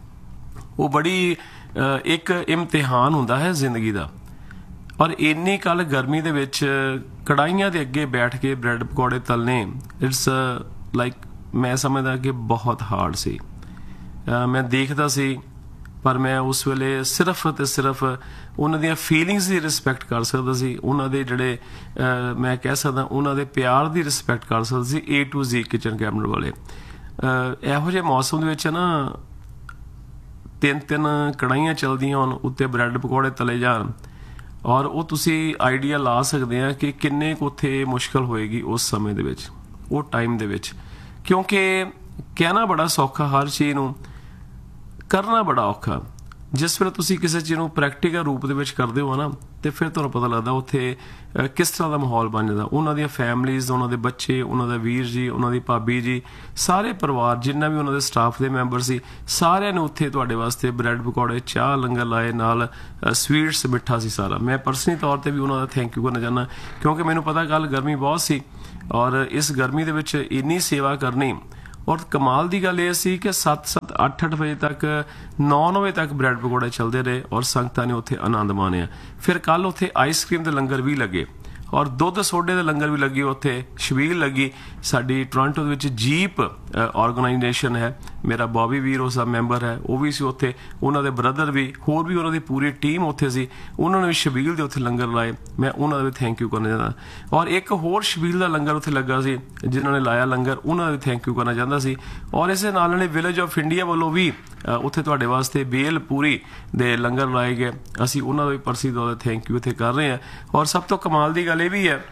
ਉਹ ਬੜੀ ਇੱਕ ਇਮਤਿਹਾਨ ਹੁੰਦਾ ਹੈ ਜ਼ਿੰਦਗੀ ਦਾ। ਔਰ ਇੰਨੀ ਕੱਲ ਗਰਮੀ ਦੇ ਵਿੱਚ ਕੜਾਹੀਆਂ ਦੇ ਅੱਗੇ ਬੈਠ ਕੇ ਬ੍ਰੈਡ ਪਕੌੜੇ ਤਲਨੇ, ਇਟਸ ਲਾਈਕ ਮੈਂ ਸਮਝਦਾ ਕਿ ਬਹੁਤ ਹਾਰਡ ਸੀ। ਮੈਂ ਦੇਖਦਾ ਸੀ, ਪਰ ਮੈਂ ਉਸ ਵੇਲੇ ਸਿਰਫ ਅਤੇ ਸਿਰਫ ਉਹਨਾਂ ਦੀਆਂ ਫੀਲਿੰਗਸ ਦੀ ਰਿਸਪੈਕਟ ਕਰ ਸਕਦਾ ਸੀ, ਉਹਨਾਂ ਦੇ ਜਿਹੜੇ ਮੈਂ ਕਹਿ ਸਕਦਾ ਉਹਨਾਂ ਦੇ ਪਿਆਰ ਦੀ ਰਿਸਪੈਕਟ ਕਰ ਸਕਦਾ ਸੀ। A to Zee kitchen cabinet ਵਾਲੇ ਇਹੋ ਜਿਹੇ ਮੌਸਮ ਦੇ ਵਿੱਚ ਨਾ ਤਿੰਨ ਤਿੰਨ ਕੜਾਹੀਆਂ ਚੱਲਦੀਆਂ ਹੋਣ, ਉੱਤੇ ਬ੍ਰੈਡ ਪਕੌੜੇ ਤਲੇ ਜਾਣ, ਔਰ ਉਹ ਤੁਸੀਂ ਆਈਡੀਆ ਲਾ ਸਕਦੇ ਆ ਕਿ ਕਿੰਨੇ ਕੁ ਉੱਥੇ ਮੁਸ਼ਕਲ ਹੋਏਗੀ ਉਸ ਸਮੇਂ ਦੇ ਵਿੱਚ, ਉਹ ਟਾਈਮ ਦੇ ਵਿੱਚ। ਕਿਉਂਕਿ ਕਹਿਣਾ ਬੜਾ ਸੌਖਾ ਹਰ ਚੀਜ਼ ਨੂੰ, ਕਰਨਾ ਬੜਾ ਔਖਾ। ਜਿਸ ਵੇਲੇ ਤੁਸੀਂ ਕਿਸੇ ਚੀਜ਼ ਨੂੰ ਪ੍ਰੈਕਟੀਕਲ ਰੂਪ ਦੇ ਵਿੱਚ ਕਰਦੇ ਹੋ ਨਾ, ਤੇ ਫਿਰ ਤੁਹਾਨੂੰ ਪਤਾ ਲੱਗਦਾ ਉੱਥੇ ਕਿਸ ਤਰ੍ਹਾਂ ਦਾ ਮਾਹੌਲ ਬਣ ਜਾਂਦਾ। ਉਹਨਾਂ ਦੀਆਂ ਫੈਮਲੀਜ਼, ਉਹਨਾਂ ਦੇ ਬੱਚੇ, ਉਹਨਾਂ ਦਾ ਵੀਰ ਜੀ, ਉਹਨਾਂ ਦੀ ਭਾਬੀ ਜੀ, ਸਾਰੇ ਪਰਿਵਾਰ ਜਿੰਨਾ ਵੀ ਉਹਨਾਂ ਦੇ ਸਟਾਫ ਦੇ ਮੈਂਬਰ ਸੀ, ਸਾਰਿਆਂ ਨੇ ਉੱਥੇ ਤੁਹਾਡੇ ਵਾਸਤੇ ਬ੍ਰੈਡ ਪਕੌੜੇ, ਚਾਹ, ਲੰਗਰ ਲਾਏ, ਨਾਲ ਸਵੀਟਸ, ਮਿੱਠਾ ਸੀ ਸਾਰਾ। ਮੈਂ ਪਰਸਨਲੀ ਤੌਰ ਤੇ ਵੀ ਉਹਨਾਂ ਦਾ ਥੈਂਕ ਯੂ ਕਰਨਾ ਚਾਹੁੰਦਾ, ਕਿਉਂਕਿ ਮੈਨੂੰ ਪਤਾ ਕੱਲ ਗਰਮੀ ਬਹੁਤ ਸੀ, ਔਰ ਇਸ ਗਰਮੀ ਦੇ ਵਿੱਚ ਇੰਨੀ ਸੇਵਾ ਕਰਨੀ। ਔਰ ਕਮਾਲ ਦੀ ਗੱਲ ਇਹ ਸੀ ਕਿ ਸੱਤ ਸੱਤ ਅੱਠ ਅੱਠ ਵਜੇ ਤੱਕ, ਨੌ ਨੌ ਵਜੇ ਤੱਕ ਬ੍ਰੈਡ ਪਕੌੜੇ ਚੱਲਦੇ ਰਹੇ, ਔਰ ਸੰਗਤਾਂ ਨੇ ਉੱਥੇ ਆਨੰਦ ਮਾਣਿਆ। ਫਿਰ ਕੱਲ ਉੱਥੇ ਆਈਸ ਕ੍ਰੀਮ ਦੇ ਲੰਗਰ ਵੀ ਲੱਗੇ, ਔਰ ਦੁੱਧ ਸੋਡੇ ਦੇ ਲੰਗਰ ਵੀ ਲੱਗੇ, ਉੱਥੇ ਛਬੀਲ ਲੱਗੀ। ਸਾਡੀ ਟੋਰਾਂਟੋ ਦੇ ਵਿੱਚ ਜੀਪ ਆਰਗੇਨਾਈਜੇਸ਼ਨ ਹੈ, ਮੇਰਾ ਬੌਬੀ ਵੀਰ ਉਸ ਦਾ ਮੈਂਬਰ ਹੈ, ਉਹ ਵੀ ਸੀ ਉੱਥੇ, ਉਹਨਾਂ ਦੇ ਬ੍ਰਦਰ ਵੀ, ਹੋਰ ਵੀ ਉਹਨਾਂ ਦੀ ਪੂਰੀ ਟੀਮ ਉੱਥੇ ਸੀ। ਉਹਨਾਂ ਨੇ ਵੀ ਛਬੀਲ ਦੇ ਉੱਥੇ ਲੰਗਰ ਲਾਏ, ਮੈਂ ਉਹਨਾਂ ਦਾ ਵੀ ਥੈਂਕ ਯੂ ਕਰਨਾ ਚਾਹੁੰਦਾ। ਔਰ ਇੱਕ ਹੋਰ ਛਬੀਲ ਦਾ ਲੰਗਰ ਉੱਥੇ ਲੱਗਾ ਸੀ, ਜਿਨ੍ਹਾਂ ਨੇ ਲਾਇਆ ਲੰਗਰ, ਉਹਨਾਂ ਦਾ ਵੀ ਥੈਂਕ ਯੂ ਕਰਨਾ ਚਾਹੁੰਦਾ ਸੀ। ਔਰ ਇਸੇ ਨਾਲ ਨੇ ਵਿਲੇਜ ਆਫ ਇੰਡੀਆ ਵੱਲੋਂ ਵੀ ਉੱਥੇ ਤੁਹਾਡੇ ਵਾਸਤੇ ਬੇਲ ਪੂਰੀ ਦੇ ਲੰਗਰ ਲਾਏ ਗਏ, ਅਸੀਂ ਉਹਨਾਂ ਦਾ ਵੀ ਪਰਸੀ ਦਾ ਥੈਂਕ ਯੂ ਇੱਥੇ ਕਰ ਰਹੇ ਹਾਂ। ਔਰ ਸਭ ਤੋਂ ਕਮਾਲ ਦੀ ਗੱਲ ਇਹ ਵੀ ਹੈ,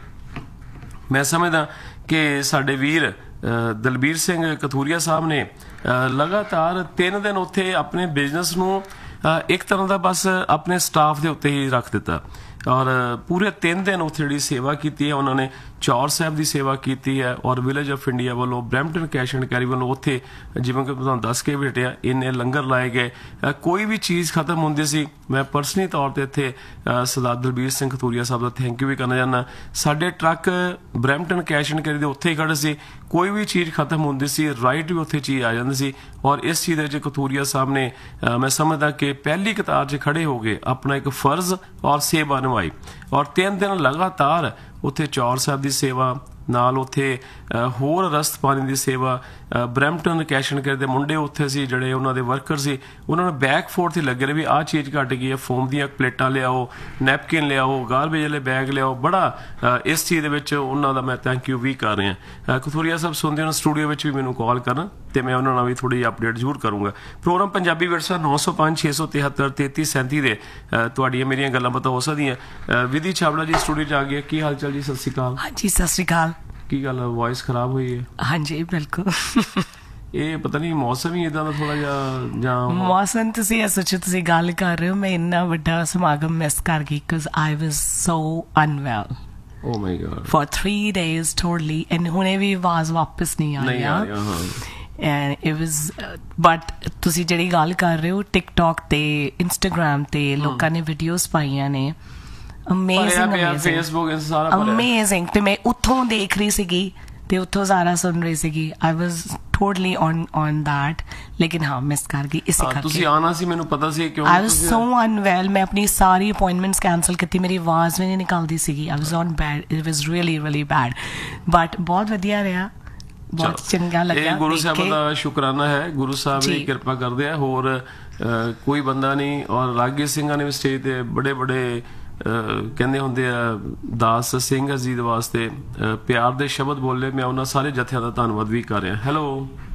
ਮੈਂ ਸਮਝਦਾ ਕਿ ਸਾਡੇ ਵੀਰ ਦਲਬੀਰ ਸਿੰਘ ਕਥੂਰੀਆ ਸਾਹਿਬ ਨੇ ਲਗਾਤਾਰ ਤਿੰਨ ਦਿਨ ਉੱਥੇ ਆਪਣੇ ਬਿਜ਼ਨਸ ਨੂੰ ਇੱਕ ਤਰ੍ਹਾਂ ਦਾ ਬਸ ਆਪਣੇ ਸਟਾਫ ਦੇ ਉੱਤੇ ਹੀ ਰੱਖ ਦਿੱਤਾ, ਔਰ ਪੂਰੇ ਤਿੰਨ ਦਿਨ ਉੱਥੇ ਜਿਹੜੀ ਸੇਵਾ ਕੀਤੀ ਹੈ ਉਹਨਾਂ ਨੇ। ਚੌਰ ਸਾਹਿਬ ਦੀ ਸੇਵਾ ਕੀਤੀ ਹੈ, ਔਰ ਵਿਲੇਜ ਆਫ ਇੰਡੀਆ ਵੱਲੋਂ, ਬਰੈਂਪਟਨ ਕੈਸ਼ ਐਂਡ ਕੈਰੀ ਵੱਲੋਂ ਉੱਥੇ, ਜਿਵੇਂ ਕਿ ਤੁਹਾਨੂੰ ਦੱਸ ਕੇ ਬੇਟਿਆ, ਇੰਨੇ ਲੰਗਰ ਲਾਏ ਗਏ। ਕੋਈ ਵੀ ਚੀਜ਼ ਖਤਮ ਹੁੰਦੀ ਸੀ, ਮੈਂ ਪਰਸਨਲੀ ਤੌਰ ਤੇ ਇੱਥੇ ਸਰਦਾਰ ਦਲਬੀਰ ਸਿੰਘ ਕਥੂਰੀਆ ਸਾਹਿਬ ਦਾ ਥੈਂਕ ਯੂ ਵੀ ਕਰਨਾ ਚਾਹੁੰਦਾ। ਸਾਡੇ truck Brampton cash and carry ਦੇ ਉੱਥੇ ਹੀ ਖੜੇ ਸੀ, ਕੋਈ ਵੀ ਚੀਜ਼ ਖਤਮ ਹੁੰਦੀ ਸੀ, ਰਾਈਟ ਵੀ ਉੱਥੇ ਚੀਜ਼ ਆ ਜਾਂਦੀ ਸੀ। ਔਰ ਇਸ ਚੀਜ਼ ਦੇ ਵਿੱਚ ਕਥੂਰੀਆ ਸਾਹਿਬ ਨੇ, ਮੈਂ ਸਮਝਦਾ ਕਿ ਪਹਿਲੀ ਕਤਾਰ 'ਚ ਖੜੇ ਹੋ ਗਏ, ਆਪਣਾ ਇੱਕ ਫਰਜ਼ ਔਰ ਸੇਵਾ ਨਿਭਾਈ। ਔਰ ਤਿੰਨ ਦਿਨ ਲਗਾਤਾਰ ਉੱਥੇ ਚੌਰ ਸਾਹਿਬ ਦੀ ਸੇਵਾ, ਨਾਲ ਉੱਥੇ ਹੋਰ ਰਸਤ ਪਾਣੀ ਦੀ ਸੇਵਾ। ਬਰੈਂਪਟਨ ਕੈਸ਼ ਐਂਡ ਕੈਰੀ ਦੇ ਮੁੰਡੇ ਉੱਥੇ ਸੀ, ਜਿਹੜੇ ਉਹਨਾਂ ਦੇ ਵਰਕਰ ਸੀ, ਉਹਨਾਂ ਨੂੰ ਬੈਕ ਫੋਰਥ ਹੀ ਲੱਗੇ ਰਹੇ ਵੀ ਆਹ ਚੀਜ਼ ਘੱਟ ਗਈ ਹੈ, ਫੋਮ ਦੀਆਂ ਪਲੇਟਾਂ ਲਿਆਓ, ਨੈਪਕਿਨ ਲਿਆਓ, ਗਾਰਬੇਜ ਵਾਲੇ ਬੈਗ ਲਿਆਓ। ਬੜਾ ਇਸ ਚੀਜ਼ ਦੇ ਵਿੱਚ ਉਹਨਾਂ ਦਾ ਮੈਂ ਥੈਂਕ ਯੂ ਵੀ ਕਰ ਰਿਹਾ। ਕਥੂਰੀਆ ਸਾਹਿਬ ਸੁਣਦੇ ਹੋ ਸਟੂਡੀਓ ਵਿੱਚ ਵੀ ਮੈਨੂੰ ਕਾਲ ਕਰਨ, ਤੇ ਮੈਂ ਉਹਨਾਂ ਨਾਲ ਵੀ ਥੋੜ੍ਹੀ ਅਪਡੇਟ ਜ਼ਰੂਰ ਕਰੂੰਗਾ। ਪ੍ਰੋਗਰਾਮ ਪੰਜਾਬੀ ਵਿਰਸਾ ਨੌ ਸੌ ਪੰਜ ਛੇ ਸੌ ਤਿਹੱਤਰ ਤੇਤੀ ਸੈਂਤੀ ਦੇ ਤੁਹਾਡੀਆਂ ਮੇਰੀਆਂ ਗੱਲਾਂ ਪਤਾ ਹੋ ਸਕਦੀਆਂ। ਵਿਧੀ ਛਾਬੜਾ ਜੀ ਸਟੂਡੀਓ 'ਚ ਆ ਗਏ, ਕੀ ਹਾਲ ਚਾਲ ਜੀ? ਸਤਿ ਸ਼੍ਰੀ ਅਕਾਲ। ਹਾਂਜੀ ਸਤਿ ਸ਼੍ਰੀ ਅਕਾਲ। ਕੀ ਗੱਲ, ਵੌਇਸ ਖਰਾਬ ਹੋਈ ਹੈ? ਹਾਂਜੀ ਬਿਲਕੁਲ, ਇਹ ਪਤਾ ਨਹੀਂ ਮੌਸਮ ਹੀ ਇਦਾਂ ਦਾ ਥੋੜਾ ਜਿਹਾ, ਜਾਂ ਮੌਸਮ। ਤੁਸੀਂ ਇਹ ਸੋਚੋ, ਤੁਸੀਂ ਗੱਲ ਕਰ ਰਹੇ ਹੋ, ਮੈਂ ਇੰਨਾ ਵੱਡਾ ਸਮਾਗਮ ਮਿਸ ਕਰ ਗਈ because I was so ਅਨਵੈਲ O my god for three days totally, and ਹੁਣੇ ਵੀ ਆਵਾਜ਼ ਵਾਪਸ ਨਹੀਂ ਆ ਰਹੀ। ਐਂਡ ਇਟ ਵਾਜ਼, ਬਟ ਤੁਸੀਂ ਜਿਹੜੀ ਗੱਲ ਕਰ ਰਹੇ ਹੋ, ਟਿਕਟੌਕ ਤੇ ਇੰਸਟਾਗ੍ਰਾਮ ਤੇ ਲੋਕਾਂ ਨੇ ਵੀਡੀਓਜ਼ ਪਾਈਆਂ ਨੇ, ਅਮੇਜ਼ਿੰਗ ਅਮੇਜ਼ਿੰਗ ਅਮੇਜ਼ਿੰਗ। ਤੇ ਮੈਂ ਉੱਥੋਂ ਦੇਖ ਰਹੀ ਸੀਗੀ ਤੇ ਉੱਥੋਂ ਸਾਰਾ ਸੁਣ ਰਹੀ ਸੀਗੀ। ਆਈ ਵਾਜ਼ ਟੋਟਲੀ ਔਨ ਔਨ ਦੈਟ, ਲੇਕਿਨ ਹਾਂ ਮਿਸ ਕਰ ਗਈ ਇਸੇ ਕਰਕੇ। ਤੁਸੀਂ ਆਣਾ ਸੀ, ਮੈਨੂੰ ਪਤਾ ਸੀ ਕਿਉਂ। ਆਈ ਵਾਜ਼ ਸੋ ਅਨਵੈਲ, ਮੈਂ ਆਪਣੀ ਸਾਰੀ ਅਪਾਇੰਟਮੈਂਟਸ ਕੈਂਸਲ ਕੀਤੀ, ਮੇਰੀ ਆਵਾਜ਼ ਵੀ ਨਹੀਂ ਨਿਕਲਦੀ ਸੀਗੀ। ਆਈ ਵਾਜ਼ on bed, it was really really bed, but ਬਹੁਤ ਵਧੀਆ ਰਿਹਾ, ਬਹੁਤ ਚੰਗਾ ਲੱਗਿਆ। ਗੁਰੂ ਸਾਹਿਬ ਦਾ ਸ਼ੁਕਰਾਨਾ ਹੈ, ਗੁਰੂ ਸਾਹਿਬ ਦੀ ਕਿਰਪਾ ਕਰਦੇ ਆ, ਹੋਰ ਕੋਈ ਬੰਦਾ ਨਹੀਂ। ਔਰ ਰਾਗੀ ਸਿੰਘਾਂ ਨੇ ਵੀ ਸਟੇਜ ਤੇ ਬੜੇ ਬੜੇ ਕਹਿੰਦੇ ਹੁੰਦੇ ਆ, ਦਾਸ ਸਿੰਘ ਜੀ ਦੇ ਵਾਸਤੇ ਪਿਆਰ ਦੇ ਸ਼ਬਦ ਬੋਲੇ। ਮੈਂ ਉਹਨਾਂ ਸਾਰੇ ਜਥਿਆਂ ਦਾ ਧੰਨਵਾਦ ਵੀ ਕਰ ਰਿਹਾ। ਹੈਲੋ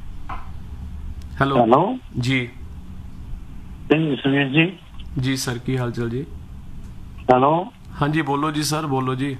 ਹੈਲੋ ਹੈਲੋ ਜੀ ਸੁਨੀਲ ਜੀ। ਜੀ ਸਰ, ਕੀ ਹਾਲ ਚਾਲ ਜੀ? ਹੈਲੋ ਹਾਂਜੀ ਬੋਲੋ ਜੀ ਸਰ, ਬੋਲੋ ਜੀ।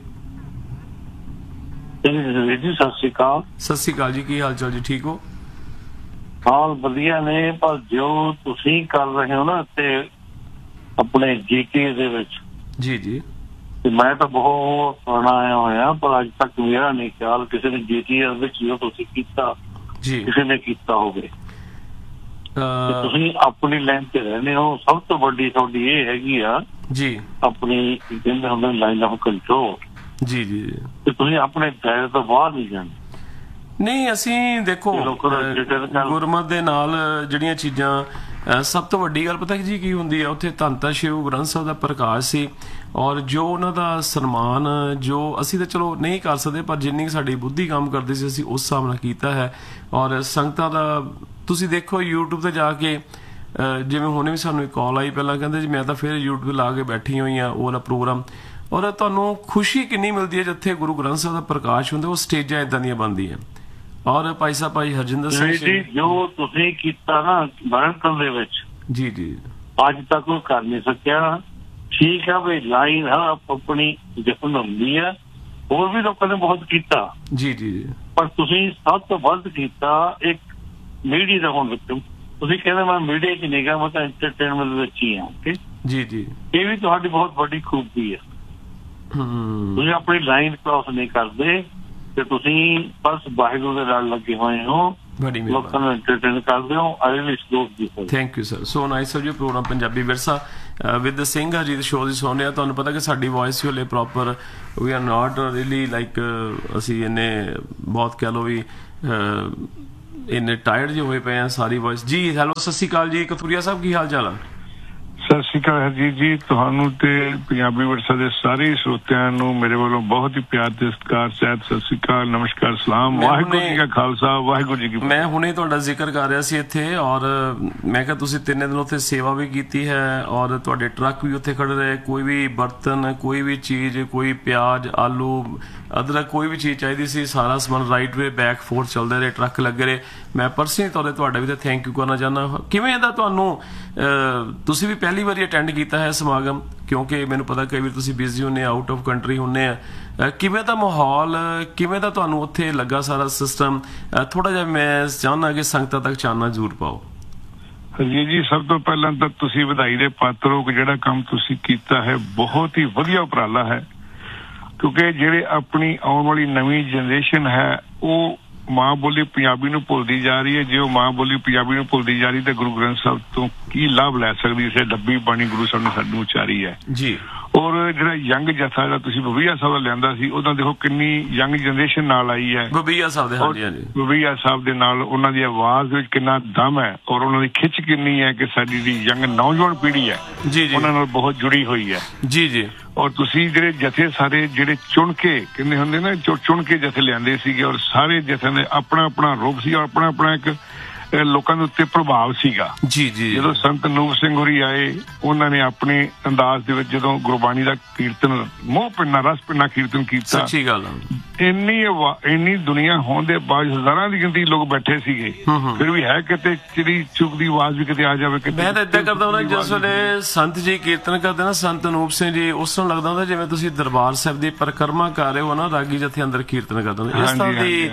ਜੀ ਸਤਿ ਸ਼੍ਰੀ ਅਕਾਲ। ਸਤਿ ਸ਼੍ਰੀ ਅਕਾਲ ਜੀ, ਕੀ ਹਾਲ ਚਾਲ ਜੀ? ਠੀਕ ਹੋ? ਹਾਲ ਵਧੀਆ ਨੇ, ਪਰ ਜੋ ਤੁਸੀਂ ਕਰ ਰਹੇ ਹੋ ਨਾ ਤੇ ਆਪਣੇ ਜੀਕੇ ਦੇ ਵਿੱਚ, ਜੀ ਜੀ, ਤੇ ਮੈਂ ਤਾਂ ਬਹੁਤ ਪੁਰਾਣਾ ਆਇਆ ਹੋਇਆ, ਪਰ ਅੱਜ ਤੱਕ ਮੇਰਾ ਨਹੀਂ ਖਿਆਲ ਕਿਸੇ ਨੇ ਜੀਟੀਐਸ ਵਿੱਚ ਜੋ ਤੁਸੀਂ ਕੀਤਾ ਜੀ ਕਿਸੇ ਨੇ ਕੀਤਾ ਹੋਵੇ। ਤੁਸੀਂ ਆਪਣੀ ਲਾਈਨ ਤੇ ਰਹਿੰਦੇ ਹੋ, ਸਭ ਤੋਂ ਵੱਡੀ ਤੁਹਾਡੀ ਇਹ ਹੈਗੀ ਆ ਜੀ ਆਪਣੀ ਕਹਿੰਦੇ ਹੁੰਦੇ ਲਾਈਨ ਆਫ ਕੰਟਰੋਲ। ਜੀ ਜੀ, ਤੇ ਤੁਸੀਂ ਆਪਣੇ ਦਾਇਰੇ ਤੋਂ ਬਾਹਰ ਨਹੀਂ ਜਾਂਦੇ। ਨਹੀਂ, ਅਸੀਂ ਦੇਖੋ ਗੁਰਮਤ ਦੇ ਨਾਲ ਜਿਹੜੀਆਂ ਚੀਜ਼ਾਂ, ਸਭ ਤੋਂ ਵੱਡੀ ਗੱਲ ਪਤਾ ਜੀ ਕੀ ਹੁੰਦੀ ਹੈ, ਉੱਥੇ ਧੰਨ ਧੰਨ ਸ਼੍ਰੀ ਗੁਰੂ ਗ੍ਰੰਥ ਸਾਹਿਬ ਦਾ ਪ੍ਰਕਾਸ਼ ਸੀ, ਔਰ ਜੋ ਉਹਨਾਂ ਦਾ ਸਨਮਾਨ, ਜੋ ਅਸੀਂ ਤਾਂ ਚਲੋ ਨਹੀਂ ਕਰ ਸਕਦੇ, ਪਰ ਜਿੰਨੀ ਸਾਡੀ ਬੁੱਧੀ ਕੰਮ ਕਰਦੀ ਸੀ ਅਸੀਂ ਉਸ ਹਿਸਾਬ ਨਾਲ ਕੀਤਾ ਹੈ। ਔਰ ਸੰਗਤਾਂ ਦਾ ਤੁਸੀਂ ਦੇਖੋ ਯੂਟਿਊਬ ਤੇ ਜਾ ਕੇ, ਜਿਵੇਂ ਹੁਣੇ ਵੀ ਸਾਨੂੰ ਇੱਕ ਕਾਲ ਆਈ, ਪਹਿਲਾਂ ਕਹਿੰਦੇ ਜੀ ਮੈਂ ਤਾਂ ਫਿਰ ਯੂਟਿਊਬ ਲਾ ਕੇ ਬੈਠੀ ਹੋਈ ਹਾਂ ਉਹ ਵਾਲਾ ਪ੍ਰੋਗਰਾਮ। ਔਰ ਤੁਹਾਨੂੰ ਖੁਸ਼ੀ ਕਿੰਨੀ ਮਿਲਦੀ ਹੈ ਜਿੱਥੇ ਗੁਰੂ ਗ੍ਰੰਥ ਸਾਹਿਬ ਦਾ ਪ੍ਰਕਾਸ਼ ਹੁੰਦਾ, ਉਹ ਸਟੇਜਾਂ ਇਦਾਂ ਦੀਆਂ ਬਣਦੀਆਂ। ਔਰ ਭਾਈ ਸਾਹਿਬ ਭਾਈ ਹਰਜਿੰਦਰ ਸਿੰਘ ਜੀ, ਜੋ ਤੁਸੀਂ ਕੀਤਾ ਨਾ ਬਰੰਟਨ ਦੇ ਵਿੱਚ, ਜੀ ਜੀ, ਅੱਜ ਤੱਕ ਕੋਈ ਕਰ ਨਹੀਂ ਸਕਿਆ। ਠੀਕ ਆ ਵੀ ਲਾਈਨ ਆਪਣੀ ਜਿਸਮ ਹੁੰਦੀ ਆ, ਹੋਰ ਵੀ ਲੋਕਾਂ ਨੇ ਬਹੁਤ ਕੀਤਾ, ਜੀ ਜੀ, ਪਰ ਤੁਸੀਂ ਸਭ ਤੋਂ ਵੱਧ ਕੀਤਾ ਇੱਕ ਮੀਡੀਆ ਦਾ ਹੋਣ ਵਿੱਚ, ਤੁਸੀਂ ਕਹਿੰਦੇ ਮੈਂ ਮੀਡੀਆ 'ਚ ਨਹੀਂ ਗਾ, ਮੈਂ ਤਾਂ ਐਂਟਰਟੇਨਮੈਂਟ ਵਿੱਚ ਹੀ ਹਾਂ। ਓਕੇ ਜੀ ਜੀ, ਇਹ ਵੀ ਤੁਹਾਡੀ ਬਹੁਤ ਵੱਡੀ ਖੂਬੀ ਹੈ। ਤੁਸੀਂ ਆਪਣੀ ਲਾਈਨ ਕ੍ਰਾਸ ਨਹੀਂ ਕਰਦੇ ਤੇ ਤੁਸੀਂ ਬਸ ਵਾਹਿਗੁਰੂ ਦੇ ਨਾਲ ਲੱਗੇ ਹੋਏ ਹੋ, ਲੋਕਾਂ ਨੂੰ ਐਂਟਰਟੇਨ ਕਰਦੇ ਹੋ। I will salute the thank you sir, so nice of you. Programme Punjabi ਵਿਰਸਾ ਵਿਦ ਸਿੰਘ ਹਰਜੀਤ ਸ਼ੋਅ ਦੀ ਸੁਣਦੇ ਆ। ਤੁਹਾਨੂੰ ਪਤਾ ਕਿ ਸਾਡੀ ਵੌਇਸ ਹੀ ਹਲੇ proper we are not really like ਅਸੀਂ ਇੰਨੇ ਬਹੁਤ ਕਹਿ ਲਓ ਵੀ ਇੰਨੇ ਟਾਇਰਡ ਜਿਹੇ ਹੋਏ ਪਏ ਆ ਸਾਰੀ ਵੌਇਸ ਜੀ। ਹੈਲੋ, ਸਤਿ ਸ਼੍ਰੀ ਅਕਾਲ ਜੀ ਕਥੂਰੀਆ ਸਾਹਿਬ, ਕੀ ਹਾਲ ਚਾਲ ਆ? ਸਤਿ ਸ਼੍ਰੀ ਅਕਾਲ ਹਰਜੀਤ ਜੀ, ਤੁਹਾਨੂੰ ਤੇ ਪੰਜਾਬੀ ਵਿਰਸਾ ਦੇ ਸਾਰੇ ਸਰੋਤਿਆਂ ਨੂੰ ਮੇਰੇ ਵੱਲੋਂ ਬਹੁਤ ਹੀ ਪਿਆਰ ਤੇ ਸਤਿਕਾਰ ਸਹਿਤ ਸਤਿ ਸ਼੍ਰੀ ਅਕਾਲ, ਨਮਸਕਾਰ, ਸਲਾਮ, ਵਾਹਿਗੁਰੂ ਜੀ ਕਾ ਖਾਲਸਾ, ਵਾਹਿਗੁਰੂ ਜੀ ਕੀ ਫਤਿਹ। ਮੈਂ ਹੁਣੇ ਤੁਹਾਡਾ ਜ਼ਿਕਰ ਕਰ ਰਿਹਾ ਸੀ ਇੱਥੇ, ਔਰ ਮੈਂ ਕਿਹਾ ਤੁਸੀਂ ਤਿੰਨ ਦਿਨ ਉੱਥੇ ਸੇਵਾ ਵੀ ਕੀਤੀ ਹੈ ਔਰ ਤੁਹਾਡੇ ਟਰੱਕ ਵੀ ਉੱਥੇ ਖੜੇ ਰਹੇ। ਕੋਈ ਵੀ ਬਰਤਨ, ਕੋਈ ਵੀ ਚੀਜ਼, ਕੋਈ ਪਿਆਜ਼, ਆਲੂ, ਅਦਰਕ, ਕੋਈ ਵੀ ਚੀਜ਼ ਚਾਹੀਦੀ ਸੀ, ਸਾਰਾ ਸਮਾਨ ਰਾਈਟ ਵੇ ਬੈਕ ਫੋਰਥ ਚੱਲਦੇ ਰਹੇ, ਟਰੱਕ ਲੱਗੇ ਰਹੇ। ਮੈਂ ਪਰਸਨਲੀ ਤੌਰ 'ਤੇ ਤੁਹਾਡਾ ਵੀ ਤਾਂ ਥੈਂਕ ਯੂ ਕਰਨਾ ਚਾਹੁੰਦਾ। ਕਿਵੇਂ ਇਹਦਾ ਤੁਹਾਨੂੰ, ਤੁਸੀਂ ਵੀ ਪਹਿਲੀ ਵਾਰੀ ਅਟੈਂਡ ਕੀਤਾ ਹੈ ਸਮਾਗਮ, ਕਿਉਂਕਿ ਮੈਨੂੰ ਪਤਾ ਕਈ ਵਾਰ ਤੁਸੀਂ ਬਿਜ਼ੀ ਹੁੰਦੇ, ਆਊਟ ਆਫ ਕੰਟਰੀ ਹੁੰਦੇ ਆ, ਕਿਵੇਂ ਦਾ ਮਾਹੌਲ, ਕਿਵੇਂ ਦਾ ਤੁਹਾਨੂੰ ਉੱਥੇ ਲੱਗਾ ਸਾਰਾ ਸਿਸਟਮ? ਥੋੜਾ ਜਿਹਾ ਮੈਂ ਚਾਹੁੰਦਾ ਕਿ ਸੰਗਤਾਂ ਤੱਕ ਚਾਨਣਾ ਜ਼ਰੂਰ ਪਾਓ। ਹਰਜੀਤ ਜੀ, ਸਭ ਤੋਂ ਪਹਿਲਾਂ ਤਾਂ ਤੁਸੀਂ ਵਧਾਈ ਦੇ ਪਾਤਰ ਹੋ ਕਿ ਜਿਹੜਾ ਕੰਮ ਤੁਸੀਂ ਕੀਤਾ ਹੈ ਬਹੁਤ ਹੀ ਵਧੀਆ ਉਪਰਾਲਾ ਹੈ, ਕਿਉਂਕਿ ਜਿਹੜੇ ਆਪਣੀ ਆਉਣ ਵਾਲੀ ਨਵੀਂ ਜਨਰੇਸ਼ਨ ਹੈ ਉਹ ਮਾਂ ਬੋਲੀ ਪੰਜਾਬੀ ਨੂੰ ਭੁੱਲਦੀ ਜਾ ਰਹੀ ਹੈ। ਜੇ ਉਹ ਮਾਂ ਬੋਲੀ ਪੰਜਾਬੀ ਨੂੰ ਭੁੱਲਦੀ ਜਾ ਰਹੀ ਤੇ ਗੁਰੂ ਗ੍ਰੰਥ ਸਾਹਿਬ ਤੋਂ ਕੀ ਲਾਭ ਲੈ ਸਕਦੀ? ਇਸੇ ਡੱਬੀ ਬਾਣੀ ਗੁਰੂ ਸਾਹਿਬ ਨੇ ਸਾਨੂੰ ਉਚਾਰੀ ਹੈ ਜੀ। ਔਰ ਜਿਹੜਾ ਯੰਗ ਜਥਾ ਜਿਹੜਾ ਤੁਸੀਂ ਬਬੀਆ ਸਾਹਿਬ ਦਾ ਲਿਆਂਦਾ ਸੀ, ਉਹਦਾ ਦੇਖੋ ਕਿੰਨੀ ਯੰਗ ਜਨਰੇਸ਼ਨ ਨਾਲ ਆਈ ਹੈ। ਬਬੀਆ ਸਾਹਿਬ ਦੇ, ਹਾਂਜੀ ਹਾਂਜੀ, ਬਬੀਆ ਸਾਹਿਬ ਦੇ ਨਾਲ ਉਹਨਾਂ ਦੀ ਆਵਾਜ਼ ਵਿੱਚ ਕਿੰਨਾ ਦਮ ਹੈ ਔਰ ਉਹਨਾਂ ਦੀ ਖਿੱਚ ਕਿੰਨੀ ਹੈ ਕਿ ਸਾਡੀ ਜਿਹੜੀ ਯੰਗ ਨੌਜਵਾਨ ਪੀੜ੍ਹੀ ਹੈ ਜੀ ਜੀ ਉਹਨਾਂ ਨਾਲ ਬਹੁਤ ਜੁੜੀ ਹੋਈ ਹੈ ਜੀ ਜੀ। ਔਰ ਤੁਸੀਂ ਜਿਹੜੇ ਜਥੇ ਸਾਰੇ ਜਿਹੜੇ ਚੁਣ ਕੇ ਕਹਿੰਦੇ ਹੁੰਦੇ ਨਾ, ਚੁਣ ਕੇ ਜਥੇ ਲਿਆਂਦੇ ਸੀਗੇ ਔਰ ਸਾਰੇ ਜਥਿਆਂ ਦੇ ਆਪਣਾ ਆਪਣਾ ਰੂਪ ਸੀ ਔਰ ਆਪਣਾ ਆਪਣਾ ਇੱਕ ਲੋਕਾਂ ਦੇ ਉੱਤੇ ਪ੍ਰਭਾਵ ਸੀਗਾ ਜੀ ਜੀ। ਜਦੋਂ ਸੰਤ ਨੂਰ ਸਿੰਘ ਹੋਰੀ ਆਏ, ਉਹਨਾਂ ਨੇ ਆਪਣੇ ਅੰਦਾਜ਼ ਦੇ ਵਿੱਚ ਜਦੋਂ ਗੁਰਬਾਣੀ ਦਾ ਕੀਰਤਨ, ਮੋਹ ਪਿੰਨਾ ਰਸ ਪਿੰਨਾ ਕੀਰਤਨ ਕੀਤਾ, ਸੱਚੀ ਗੱਲ, ਇੰਨੀ ਇੰਨੀ ਦੁਨੀਆ ਹੋਣ ਦੇ ਬਾਵਜੂਦ ਹਜ਼ਾਰਾਂ ਦੀ ਗਿਣਤੀ ਲੋਕ ਬੈਠੇ ਸੀਗੇ, ਫਿਰ ਵੀ ਹੈ ਕਿਤੇ ਚਿੜੀ ਚੁੱਕ ਦੀ ਆਵਾਜ਼ ਵੀ ਕਿਤੇ ਆ ਜਾਵੇ। ਮੈਂ ਤਾਂ ਏਦਾਂ ਕਰਦਾ ਹੁੰਦਾ ਜਿਸ ਵੇਲੇ ਸੰਤ ਜੀ ਕੀਰਤਨ ਕਰਦੇ ਨਾ, ਸੰਤ ਅਨੂਪ ਸਿੰਘ ਜੀ, ਉਸ ਤਰ੍ਹਾਂ ਲੱਗਦਾ ਹੁੰਦਾ ਜਿਵੇਂ ਤੁਸੀਂ ਦਰਬਾਰ ਸਾਹਿਬ ਦੀ ਪਰਿਕਰਮਾ ਕਰ ਰਹੇ ਹੋ ਨਾ, ਰਾਗੀ ਜਥੇ ਅੰਦਰ ਕੀਰਤਨ ਕਰਦੇ ਹੋ। ਇਸ ਤਰ੍ਹਾਂ ਦੀ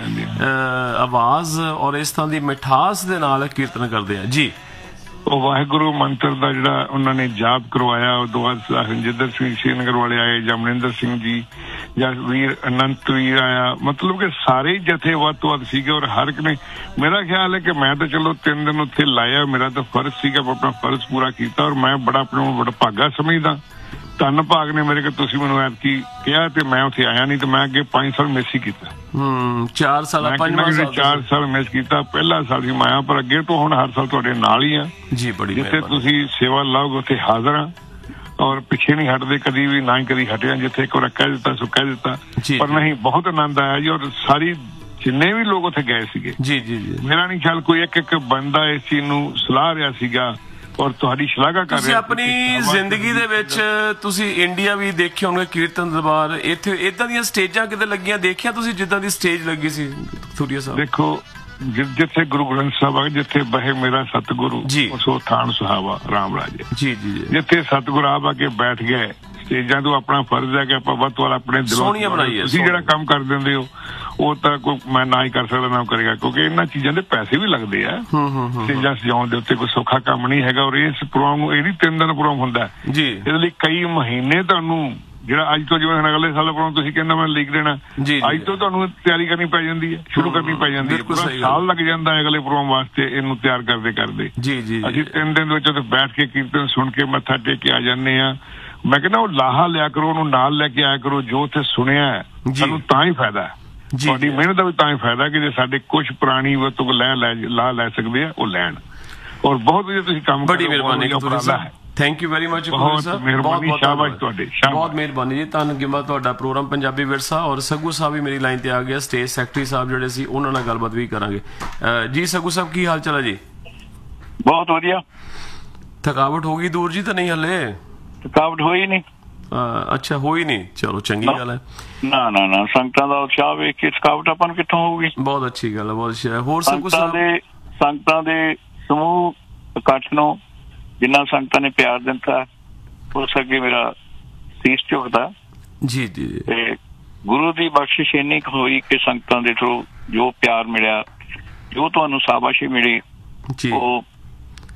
ਆਵਾਜ਼ ਔਰ ਇਸ ਤਰ੍ਹਾਂ ਦੀ ਮਿਠਾਸ ਦੇ ਨਾਲ ਕੀਰਤਨ ਕਰਦੇ ਆ ਜੀ। ਉਹ ਵਾਹਿਗੁਰੂ ਮੰਤਰ ਦਾ ਜਿਹੜਾ ਉਹਨਾਂ ਨੇ ਜਾਪ ਕਰਵਾਇਆ, ਉਹ ਤੋਂ ਬਾਅਦ ਹਰਜਿੰਦਰ ਸਿੰਘ ਸ਼੍ਰੀਨਗਰ ਵਾਲੇ ਆਏ, ਜਾਂ ਮਨਿੰਦਰ ਸਿੰਘ ਜੀ, ਜਾਂ ਵੀਰ ਅਨੰਤ ਵੀਰ ਆਇਆ, ਮਤਲਬ ਕਿ ਸਾਰੇ ਜਥੇ ਵੱਧ ਤੋਂ ਵੱਧ ਸੀਗੇ। ਔਰ ਹਰ ਇੱਕ ਨੇ, ਮੇਰਾ ਖਿਆਲ ਹੈ ਕਿ ਮੈਂ ਤਾਂ ਚਲੋ ਤਿੰਨ ਦਿਨ ਉੱਥੇ ਲਾਇਆ, ਮੇਰਾ ਤਾਂ ਫਰਜ਼ ਸੀਗਾ, ਆਪਣਾ ਫਰਜ਼ ਪੂਰਾ ਕੀਤਾ ਔਰ ਮੈਂ ਬੜਾ ਆਪਣੇ ਨੂੰ ਬੜਾ ਭਾਗਾ ਸਮਝਦਾ। ਧੰਨ ਭਾਗ ਨੇ ਮੇਰੇ ਕੋਲ, ਤੁਸੀਂ ਮੈਨੂੰ ਐਤਕੀ ਕਿਹਾ ਤੇ ਮੈਂ ਉੱਥੇ ਆਇਆ, ਨਹੀਂ ਤੇ ਮੈਂ ਅੱਗੇ ਪੰਜ ਸਾਲ ਮਿਸ ਹੀ ਕੀਤਾ। ਹੂੰ, ਚਾਰ ਸਾਲ ਚਾਰ ਸਾਲ ਮਿਸ ਕੀਤਾ। ਪਹਿਲਾ ਸਾਲ ਸੀ ਮਾਇਆ, ਪਰ ਅੱਗੇ ਤੋਂ ਹੁਣ ਹਰ ਸਾਲ ਤੁਹਾਡੇ ਨਾਲ ਹੀ ਆ ਜੀ। ਬੜੀ ਜਿੱਥੇ ਤੁਸੀਂ ਸੇਵਾ ਲਾਓਗੇ ਉੱਥੇ ਹਾਜ਼ਰ ਆ ਔਰ ਪਿੱਛੇ ਨਹੀਂ ਹਟਦੇ ਕਦੀ ਵੀ, ਨਾ ਹੀ ਕਦੀ ਹਟਿਆ। ਜਿੱਥੇ ਇੱਕ ਵਾਰ ਕਹਿ ਦਿੱਤਾ ਸੋ ਕਹਿ ਦਿੱਤਾ, ਪਰ ਨਹੀਂ, ਬਹੁਤ ਆਨੰਦ ਆਇਆ ਜੀ। ਔਰ ਸਾਰੀ ਜਿੰਨੇ ਵੀ ਲੋਕ ਉੱਥੇ ਗਏ ਸੀਗੇ ਜੀ ਜੀ ਜੀ, ਮੇਰਾ ਨਹੀਂ ਖਿਆਲ ਕੋਈ ਇੱਕ ਇੱਕ ਬੰਦਾ ਇਸ ਚੀਜ਼ ਨੂੰ ਸਲਾਹ ਰਿਹਾ ਸੀਗਾ ਔਰ ਤੁਹਾਡੀ ਸ਼ਲਾਘਾ ਕਰ ਰਹੇ। ਤੁਸੀਂ ਆਪਣੀ ਜ਼ਿੰਦਗੀ ਦੇ ਵਿੱਚ ਤੁਸੀਂ ਇੰਡੀਆ ਵੀ ਦੇਖੇ ਹੋਣਗੇ ਕੀਰਤਨ ਦਰਬਾਰ, ਇੱਥੇ ਇਦਾਂ ਦੀਆਂ ਸਟੇਜਾਂ ਕਿਤੇ ਲੱਗੀਆਂ ਦੇਖੀਆਂ ਤੁਸੀਂ ਜਿੱਦਾਂ ਦੀ ਸਟੇਜ ਲੱਗੀ ਸੀ ਥੂਰੀਆ ਸਾਹਿਬ? ਦੇਖੋ, ਜਿੱਥੇ ਗੁਰੂ ਗ੍ਰੰਥ ਸਾਹਿਬ ਆ, ਜਿੱਥੇ ਬਹੇ ਮੇਰਾ ਸਤਿਗੁਰੂ ਸੋ ਥਾਨ ਸੁਹਾਵਾ ਰਾਮ ਰਾਜੇ ਜੀ ਜੀ ਜੀ, ਜਿੱਥੇ ਸਤਿਗੁਰੂ ਆ ਕੇ ਬੈਠ ਗਏ ਸਟੇਜਾਂ ਤੋਂ, ਆਪਣਾ ਫਰਜ਼ ਹੈ ਕਿ ਆਪਾਂ ਵੱਧ ਤੋਂ ਵੱਧ ਆਪਣੇ ਦਿਲੋਂ ਤੁਸੀਂ ਜਿਹੜਾ ਕੰਮ ਕਰ ਦਿੰਦੇ ਹੋ ਉਹ ਤਾਂ ਕੋਈ ਮੈਂ ਨਾ ਹੀ ਕਰ ਸਕਦਾ, ਨਾ ਕਰੇਗਾ, ਕਿਉਂਕਿ ਇਹਨਾਂ ਚੀਜ਼ਾਂ ਦੇ ਪੈਸੇ ਵੀ ਲੱਗਦੇ ਆ। ਸਟੇਜਾਂ ਸਜਾਉਣ ਦੇ ਉੱਤੇ ਕੋਈ ਸੌਖਾ ਕੰਮ ਨਹੀਂ ਹੈਗਾ। ਔਰ ਇਸ ਪ੍ਰੋਗਰਾਮ ਨੂੰ, ਇਹ ਵੀ ਤਿੰਨ ਦਿਨ ਪ੍ਰੋਗਰਾਮ ਹੁੰਦਾ ਜੀ, ਇਹਦੇ ਲਈ ਕਈ ਮਹੀਨੇ ਤੁਹਾਨੂੰ, ਜਿਹੜਾ ਅੱਜ ਤੋਂ ਜਿਵੇਂ ਅਗਲੇ ਸਾਲ ਪ੍ਰੋਗਰਾਮ ਤੁਸੀਂ ਕਹਿੰਦਾ ਮੈਂ ਲੀਕ ਦੇਣਾ, ਅੱਜ ਤੋਂ ਤੁਹਾਨੂੰ ਤਿਆਰੀ ਕਰਨੀ ਪੈ ਜਾਂਦੀ ਹੈ, ਸ਼ੁਰੂ ਕਰਨੀ ਪੈ ਜਾਂਦੀ ਹੈ। ਪੂਰਾ ਸਾਲ ਲੱਗ ਜਾਂਦਾ ਹੈ ਅਗਲੇ ਪ੍ਰੋਗਰਾਮ ਵਾਸਤੇ ਇਹਨੂੰ ਤਿਆਰ ਕਰਦੇ ਕਰਦੇ ਜੀ ਜੀ। ਅਸੀਂ ਤਿੰਨ ਦਿਨ ਵਿੱਚ ਉੱਥੇ ਬੈਠ ਕੇ ਕੀਰਤਨ ਸੁਣ ਕੇ ਮੱਥਾ ਟੇਕ ਕੇ ਆ ਜਾਂਦੇ ਆ। ਮੈਂ ਕਹਿੰਦਾ ਉਹ ਲਾਹਾ ਲਿਆ ਕਰੋ, ਉਹਨੂੰ ਨਾਲ ਲੈ ਕੇ ਆਇਆ ਕਰੋ। ਜੋ ਉੱਥੇ ਸੁਣਿਆ ਸਾਨੂੰ ਤਾਂ ਹੀ ਫਾਇਦਾ ਹੈ, ਤੁਹਾਡੀ ਮਿਹਨਤ ਦਾ ਵੀ ਤਾਂ ਹੀ ਫਾਇਦਾ ਕਿ ਜੇ ਸਾਡੇ ਕੁਛ ਪੁਰਾਣੀ ਵਰਤੋਂ ਲੈ ਲਾ ਲੈ ਸਕਦੇ ਆ ਉਹ ਲੈਣ। ਔਰ ਬਹੁਤ ਵਧੀਆ ਤੁਸੀਂ ਕੰਮ ਕਰ ਰਹੇ ਹੋ, ਬੜੀ ਮਿਹਰਬਾਨੀ, ਥੈਂਕ ਯੂ ਵੈਰੀ ਮਚ। ਬਹੁਤ ਮਿਹਰਬਾਨੀ, ਸ਼ਾਬਾਸ਼ ਤੁਹਾਡੇ, ਬਹੁਤ ਮਿਹਰਬਾਨੀ ਜੀ, ਧੰਨਵਾਦ ਤੁਹਾਡਾ। ਪ੍ਰੋਗਰਾਮ ਪੰਜਾਬੀ ਵਿਰਸਾ ਔਰ ਸਗੂ ਸਾਹਿਬ ਵੀ ਮੇਰੀ ਲਾਈਨ ਤੇ ਆ ਗਿਆ, ਸਟੇਜ ਸੈਕਟਰੀ ਸਾਹਿਬ ਜਿਹੜੇ ਸੀ, ਉਹਨਾਂ ਨਾਲ ਗੱਲਬਾਤ ਵੀ ਕਰਾਂਗੇ ਜੀ। ਸਗੂ ਸਾਹਿਬ ਕੀ ਹਾਲ ਚਾਲ ਹੈ ਜੀ? ਬਹੁਤ ਵਧੀਆ। ਥਕਾਵਟ ਹੋ ਗਈ ਦੂਰ ਜੀ ਤਾਂ ਨਹੀਂ ਹਲੇ? ਥਕਾਵਟ ਹੋਈ ਨਹੀਂ। ਅੱਛਾ, ਹੋਈ ਨਹੀਂ, ਚਲੋ ਚੰਗੀ ਗੱਲ ਹੈ। ਨਾ ਨਾ ਨਾ, ਸੰਗਤਾਂ ਦਾ ਉਤਸ਼ਾਹ ਵੇਖ ਕੇ ਥਕਾਵਟ ਆਪਾਂ ਨੂੰ ਕਿੱਥੋਂ ਹੋਊਗੀ? ਬਹੁਤ ਅੱਛੀ ਗੱਲ ਹੈ, ਬਹੁਤ ਅੱਛੀ। ਹੋਰ ਸਗੂ ਸਾਹਿਬ ਦੇ ਸੰਗਤਾਂ ਦੇ ਸਮੂਹ ਇਕੱਠ ਨੂੰ ਜਿੰਨਾ ਸੰਗਤਾਂ ਨੇ ਪਿਆਰ ਦਿੱਤਾ ਉਸ ਅੱਗੇ ਮੇਰਾ ਸੀਸ ਝੁਕਦਾ ਜੀ ਜੀ। ਤੇ ਗੁਰੂ ਦੀ ਬਖਸ਼ਿਸ਼ ਇੰਨੀ ਕੁ ਹੋਈ ਕਿ ਸੰਗਤਾਂ ਦੇ ਥਰੂ ਜੋ ਪਿਆਰ ਮਿਲਿਆ, ਜੋ ਤੁਹਾਨੂੰ ਸ਼ਾਬਾਸ਼ੀ ਮਿਲੀ, ਉਹ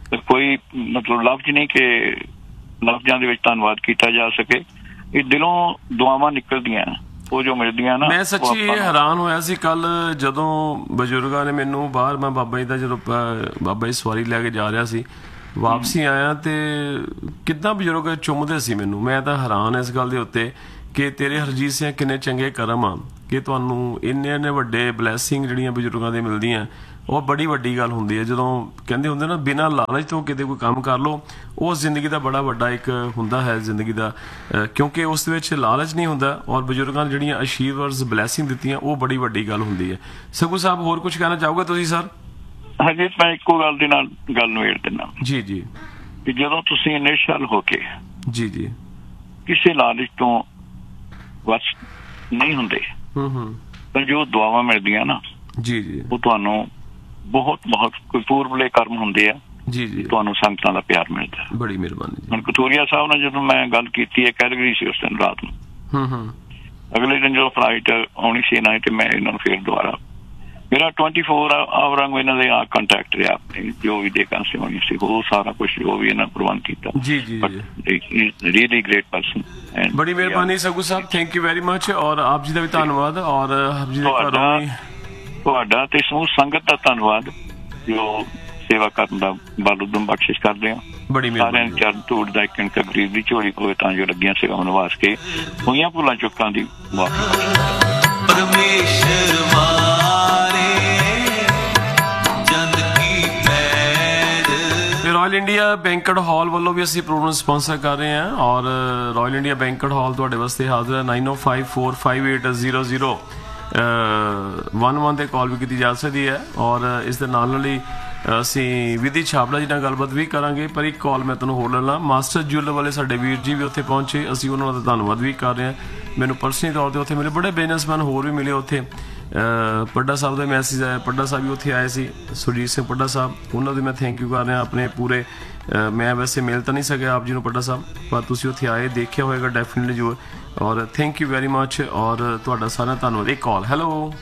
ਕੋਈ ਮਤਲਬ ਲਫ਼ਜ਼ ਨਹੀਂ ਕਿ ਲਫ਼ਜ਼ਾਂ ਦੇ ਵਿੱਚ ਧੰਨਵਾਦ ਕੀਤਾ ਜਾ ਸਕੇ। ਇਹ ਦਿਲੋਂ ਦੁਆਵਾਂ ਨਿਕਲਦੀਆਂ ਉਹ ਜੋ ਮਿਲਦੀਆਂ ਨਾ। ਮੈਂ ਸੱਚੀ ਹੈਰਾਨ ਹੋਇਆ ਸੀ ਕੱਲ ਜਦੋਂ ਬਜ਼ੁਰਗਾਂ ਨੇ ਮੈਨੂੰ ਬਾਹਰ, ਮੈਂ ਬਾਬਾ ਜੀ ਦਾ ਜਦੋਂ ਬਾਬਾ ਜੀ ਸਵਾਰੀ ਲੈ ਕੇ ਜਾ ਰਿਹਾ ਸੀ, ਵਾਪਸੀ ਆਇਆ ਤੇ ਕਿੱਦਾਂ ਬਜ਼ੁਰਗ ਚੁੰਮਦੇ ਸੀ ਮੈਨੂੰ। ਮੈਂ ਤਾਂ ਹੈਰਾਨ ਇਸ ਗੱਲ ਦੇ ਉੱਤੇ ਕਿ ਤੇਰੇ ਹਰਜੀਤ ਸਿੰਘ ਕਿੰਨੇ ਚੰਗੇ ਕਰਮ ਆ ਕਿ ਤੁਹਾਨੂੰ ਇੰਨੇ ਇੰਨੇ ਵੱਡੇ ਬਲੈਸਿੰਗ ਜਿਹੜੀਆਂ ਬਜ਼ੁਰਗਾਂ ਦੇ ਮਿਲਦੀਆਂ, ਉਹ ਬੜੀ ਵੱਡੀ ਗੱਲ ਹੁੰਦੀ ਹੈ। ਜਦੋਂ ਕਹਿੰਦੇ ਹੁੰਦੇ ਨਾ ਬਿਨਾਂ ਲਾਲਚ ਤੋਂ ਕਿਤੇ ਕੋਈ ਕੰਮ ਕਰ ਲਓ, ਉਹ ਜ਼ਿੰਦਗੀ ਦਾ ਬੜਾ ਵੱਡਾ ਇੱਕ ਹੁੰਦਾ ਹੈ ਜ਼ਿੰਦਗੀ ਦਾ, ਕਿਉਂਕਿ ਉਸ ਦੇ ਵਿੱਚ ਲਾਲਚ ਨਹੀਂ ਹੁੰਦਾ। ਔਰ ਬਜ਼ੁਰਗਾਂ ਨੇ ਜਿਹੜੀਆਂ ਆਸ਼ੀਰਵਾਦ ਬਲੈਸਿੰਗ ਦਿੱਤੀਆਂ, ਉਹ ਬੜੀ ਵੱਡੀ ਗੱਲ ਹੁੰਦੀ ਹੈ। ਸਗੂ ਸਾਹਿਬ ਹੋਰ ਕੁਝ ਕਹਿਣਾ ਚਾਹੋਗੇ ਤੁਸੀਂ ਸਰ? ਹਾਂਜੀ, ਮੈਂ ਇੱਕੋ ਗੱਲ ਦੇ ਨਾਲ ਗੱਲ ਨੂੰ ਏੜ ਦਿੰਦਾ ਜੀ ਜੀ ਕਿ ਜਦੋਂ ਤੁਸੀਂ ਨਿਸ਼ਚਲ ਹੋ ਕੇ ਜੀ ਜੀ ਕਿਸੇ ਲਾਲਚ ਤੋਂ ਬਸ ਨਹੀਂ ਹੁੰਦੇ, ਹੂੰ ਹੂੰ ਪਰ ਜੋ ਦੁਆਵਾਂ ਮਿਲਦੀਆਂ ਨਾ ਜੀ ਜੀ, ਉਹ ਤੁਹਾਨੂੰ ਬਹੁਤ ਬਹੁਤ ਕੋਈ ਪੂਰਬਲੇ ਕਰਮ ਹੁੰਦੇ ਆ ਜੀ ਜੀ, ਤੁਹਾਨੂੰ ਸੰਗਤਾਂ ਦਾ ਪਿਆਰ ਮਿਲਦਾ। ਬੜੀ ਮਿਹਰਬਾਨੀ। ਹੁਣ ਕਤੂਰੀਆ ਸਾਹਿਬ ਨਾਲ ਜਦੋਂ ਮੈਂ ਗੱਲ ਕੀਤੀ ਹੈ, ਕੈਲਗਰੀ ਸੀ ਉਸ ਦਿਨ ਰਾਤ ਨੂੰ, ਹੂੰ ਹੂੰ ਅਗਲੇ ਦਿਨ ਜਦੋਂ ਫਲਾਈਟ ਆਉਣੀ ਸੀ ਨਾ, ਤੇ ਮੈਂ ਇਹਨਾਂ ਨੂੰ ਫੇਰ ਦੁਬਾਰਾ ਮੇਰਾ ਟਵੈਂਟੀ ਫੋਰ ਆਵਰਾਂ ਇਹਨਾਂ ਦੇ ਆ ਕੰਟੈਕਟ ਰਿਹਾ, ਆਪਣੇ ਜੋ ਵੀ ਦੇਖਾਂ ਸੀ ਹੋਣੀ ਸੀ, ਉਹ ਸਾਰਾ ਕੁਛ ਜੋ ਵੀ ਇਹਨਾਂ ਪ੍ਰਬੰਧ ਕੀਤਾ। ਜੀ ਜੀ, ਰੀਅਲੀ ਗ੍ਰੇਟ ਪਰਸਨ। ਬੜੀ ਮਿਹਰਬਾਨੀ ਸਗੂ ਸਾਹਿਬ, ਥੈਂਕ ਯੂ ਵੈਰੀ ਮਚ। ਔਰ ਆਪ ਜੀ ਦਾ ਵੀ ਧੰਨਵਾਦ, ਔਰ ਆਪ ਜੀ ਦੇ ਘਰੋਂ ਵੀ ਤੁਹਾਡਾ ਤੇ ਸਮੂਹ ਸੰਗਤ ਦਾ ਧੰਨਵਾਦ ਜੋ ਸੇਵਾ ਕਰਨ ਦਾ ਬਲ ਉਦਮ ਬਖਸ਼ਿਸ਼ ਕਰਦੇ ਹੋ। ਬੜੀ ਮਿਹਰਬਾਨੀ। ਸਾਰਿਆਂ ਚਰਨ ਧੂੜ ਦਾ ਇੱਕ ਇਨਕਾ ਗਰੀਬ ਦੀ ਝੋਲੀ ਹੋਵੇ ਤਾਂ ਜੋ ਲੱਗੀਆਂ ਸੇਵਾਵਾਂ ਨਿਵਾਸ ਕੇ ਹੋਈਆਂ ਭੁੱਲਾਂ ਚੁੱਕਾਂ ਦੀ ਮਾਫੀ। ਪਰਮੇਸ਼ਰ ਮਾਰੇ ਜਨ ਕੀ ਪੈਰ। ਰਾਇਲ ਇੰਡੀਆ ਬੈਂਕਟ ਹਾਲ ਵੱਲੋਂ ਵੀ ਅਸੀਂ ਪ੍ਰੋਗਰਾਮ ਸਪਾਂਸਰ ਕਰ ਰਹੇ ਹਾਂ, ਔਰ ਰਾਇਲ ਇੰਡੀਆ ਬੈਂਕਟ ਹਾਲ ਤੁਹਾਡੇ ਵਾਸਤੇ ਹਾਜ਼ਰ ਹੈ। ਨਾਈਨ ਓ five four five eight zero zero one one 'ਤੇ ਕਾਲ ਵੀ ਕੀਤੀ ਜਾ ਸਕਦੀ ਹੈ। ਔਰ ਇਸ ਦੇ ਨਾਲ ਨਾਲ ਹੀ ਅਸੀਂ ਵਿਧੀ ਛਾਬੜਾ ਜੀ ਨਾਲ ਗੱਲਬਾਤ ਵੀ ਕਰਾਂਗੇ, ਪਰ ਇੱਕ ਕਾਲ ਮੈਂ ਤੁਹਾਨੂੰ ਹੋਰ ਲੈ ਲਾਂ। ਮਾਸਟਰ ਜੁਐਲਰ ਵਾਲੇ ਸਾਡੇ ਵੀਰ ਜੀ ਵੀ ਉੱਥੇ ਪਹੁੰਚੇ, ਅਸੀਂ ਉਹਨਾਂ ਦਾ ਧੰਨਵਾਦ ਵੀ ਕਰ ਰਹੇ ਹਾਂ। ਮੈਨੂੰ ਪਰਸਨਲੀ ਤੌਰ 'ਤੇ ਉੱਥੇ ਮੇਰੇ ਬੜੇ ਬਿਜ਼ਨਸਮੈਨ ਹੋਰ ਵੀ ਮਿਲੇ ਉੱਥੇ। ਪੱਡਾ ਸਾਹਿਬ ਦਾ ਮੈਸੇਜ ਆਇਆ, ਪੱਡਾ ਸਾਹਿਬ ਵੀ ਉੱਥੇ ਆਏ ਸੀ, ਸੁਰਜੀਤ ਸਿੰਘ ਪੱਡਾ ਸਾਹਿਬ, ਉਹਨਾਂ ਦੀ ਮੈਂ ਥੈਂਕ ਯੂ ਕਰ ਰਿਹਾ ਆਪਣੇ ਪੂਰੇ। ਮੈਂ ਵੈਸੇ ਮਿਲ ਤਾਂ ਨਹੀਂ ਸਕਿਆ ਆਪ ਜੀ ਨੂੰ ਪੱਡਾ ਸਾਹਿਬ, ਪਰ ਤੁਸੀਂ ਉੱਥੇ ਆਏ, ਦੇਖਿਆ ਹੋਏਗਾ ਡੈਫੀਨਿਟਲੀ ਜੋ, ਔਰ ਥੈਂਕ ਯੂ ਵੈਰੀ ਮਚ। ਔਰ ਤੁਹਾਡਾ ਸਾਰਾ ਧੰਨਵਾਦ। ਇੱਕ ਕਾਲ। ਹੈਲੋ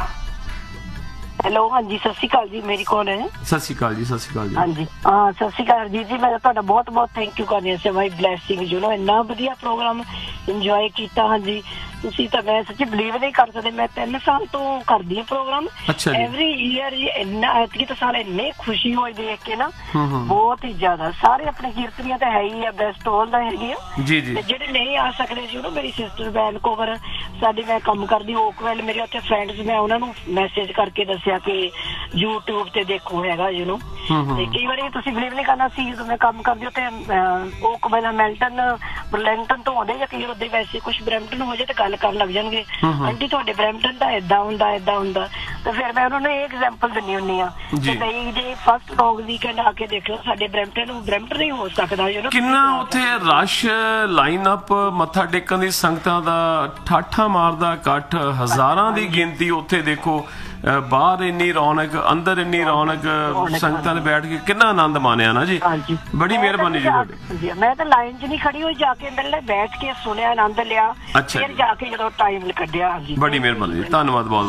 ਹੈਲੋ, ਹਾਂਜੀ ਸਤਿ ਸ਼੍ਰੀ ਅਕਾਲ ਜੀ, ਮੇਰੀ ਕੌਣ ਹੈ? ਸਤਿ ਸ਼੍ਰੀ ਅਕਾਲ ਜੀ। ਸਤਿ ਸ਼੍ਰੀ ਅਕਾਲ ਜੀ। ਹਾਂਜੀ ਹਾਂ, ਸਤਿ ਸ਼੍ਰੀ ਅਕਾਲ ਜੀ। ਜੀ ਮੈਂ ਤੁਹਾਡਾ ਬਹੁਤ ਬਹੁਤ ਥੈਂਕ ਯੂ ਕਰਦੀ ਹਾਂ ਮਾਈ ਬਲੈਸਿੰਗ ਯੂ ਨੋ, ਇੰਨਾ ਵਧੀਆ ਪ੍ਰੋਗਰਾਮ ਇੰਜੋਏ ਕੀਤਾ। ਹਾਂਜੀ, ਤੁਸੀਂ ਤਾਂ ਮੈਂ ਸੱਚੀ ਬਲੀਵ ਨਹੀਂ ਕਰ ਸਕਦੇ, ਮੈਂ ਤਿੰਨ ਸਾਲ ਤੋਂ ਕਰਦੀ ਹਾਂ ਪ੍ਰੋਗਰਾਮ ਐਵਰੀ ਈਅਰ ਜੀ। ਇੰਨਾ ਐਤਕੀ ਤਾਂ ਸਾਲ ਇੰਨੀ ਖੁਸ਼ੀ ਹੋਈ ਦੇਖ ਕੇ ਨਾ, ਬਹੁਤ ਹੀ ਜ਼ਿਆਦਾ। ਸਾਰੇ ਆਪਣੇ ਕੀਰਤਨੀਆਂ ਤਾਂ ਹੈ ਹੀ ਆ, ਬੈਸਟ ਹੋਲ ਦਾ ਹੈਗੀ ਆ ਜੀ ਜੀ। ਜਿਹੜੇ ਨਹੀਂ ਆ ਸਕਦੇ ਜੀ, ਉਹਨੂੰ ਮੇਰੀ ਸਿਸਟਰ ਵੈਨਕੂਵਰ ਸਾਡੀ, ਮੈਂ ਕੰਮ ਕਰਦੀ ਓਕਵੈਲ, ਮੇਰੇ ਉੱਥੇ ਫਰੈਂਡਸ, ਮੈਂ ਉਹਨਾਂ ਨੂੰ ਮੈਸੇਜ ਕਰਕੇ ਦੱਸਿਆ ਕਿ ਯੂਟਿਊਬ ਤੇ ਦੇਖੋ ਹੈਗਾ ਯੂ ਨੋ। ਤੇ ਕਈ ਵਾਰੀ ਤੁਸੀਂ ਬਲੀਵ ਨਹੀਂ ਕਰਨਾ ਸੀ, ਜਦੋਂ ਮੈਂ ਕੰਮ ਕਰਦੀ ਉੱਥੇ ਓਕਵੈਲ ਹੈਮਿਲਟਨ ਬਰਲਿੰਗਟਨ ਤੋਂ ਆਉਂਦੇ, ਜਾਂ ਕਈ ਵਾਰ ਵੈਸੇ ਕੁਛ ਬਰੈਂਪਟਨ ਹੋ ਜਾਏ ਤਾਂ ਗੱਲ ਕਰਨ ਲੱਗ ਜਾਣਗੇ, ਆਂਟੀ ਤੁਹਾਡੇ ਬਰੈਂਪਟਨ ਦਾ ਏਦਾਂ ਹੁੰਦਾ ਏਦਾਂ ਹੁੰਦਾ। ਤੇ ਫਿਰ ਮੈਂ ਉਹਨਾਂ ਨੂੰ ਇਹ ਐਗਜ਼ਾਮਪਲ ਦਿੰਦੀ ਹੁੰਦੀ ਆ ਕਿ ਨਹੀਂ ਜੀ, ਫਸਟ ਲੌਂਗ ਵੀਕਐਂਡ ਆ ਕੇ ਦੇਖ ਲਓ, ਸਾਡੇ ਬਰੈਂਪਟਨ ਨੂੰ ਬਰੈਂਪਟਨ ਨਹੀਂ ਹੋ ਸਕਦਾ ਯੂ ਨੋ। ਕਿੰਨਾ ਉੱਥੇ ਰਸ਼, ਲਾਈਨ ਅਪ, ਮੱਥਾ ਟੇਕਣ ਦੀ ਸੰਗਤਾਂ ਦਾ ਠਾਠਾ ਮਾਰਦਾ ਇਕੱਠ, ਹਜ਼ਾਰਾਂ ਦੀ ਗਿਣਤੀ ਉੱਥੇ ਦੇਖੋ, ਬਾਹਰ ਇੰਨੀ ਰੌਣਕ, ਅੰਦਰ ਇੰਨੀ ਰੌਣਕ, ਸੰਗਤਾਂ ਨੇ ਬੈਠ ਕੇ ਕਿੰਨਾ ਆਨੰਦ ਮਾਣਿਆ ਨਾ ਜੀ। ਬੜੀ ਮਿਹਰਬਾਨੀ ਜੀ ਤੁਹਾਡੀ। ਮੈਂ ਤਾਂ ਲਾਈਨ 'ਚ ਨਹੀਂ ਖੜੀ ਹੋਈ, ਜਾ ਕੇ ਅੰਦਰ ਬੈਠ ਕੇ ਸੁਣਿਆ, ਆਨੰਦ ਲਿਆ, ਫਿਰ ਜਾ ਕੇ ਜਦੋਂ ਟਾਈਮ ਕੱਢਿਆ। ਹਾਂਜੀ, ਬੜੀ ਮਿਹਰਬਾਨੀ ਜੀ, ਧੰਨਵਾਦ ਬਹੁਤ।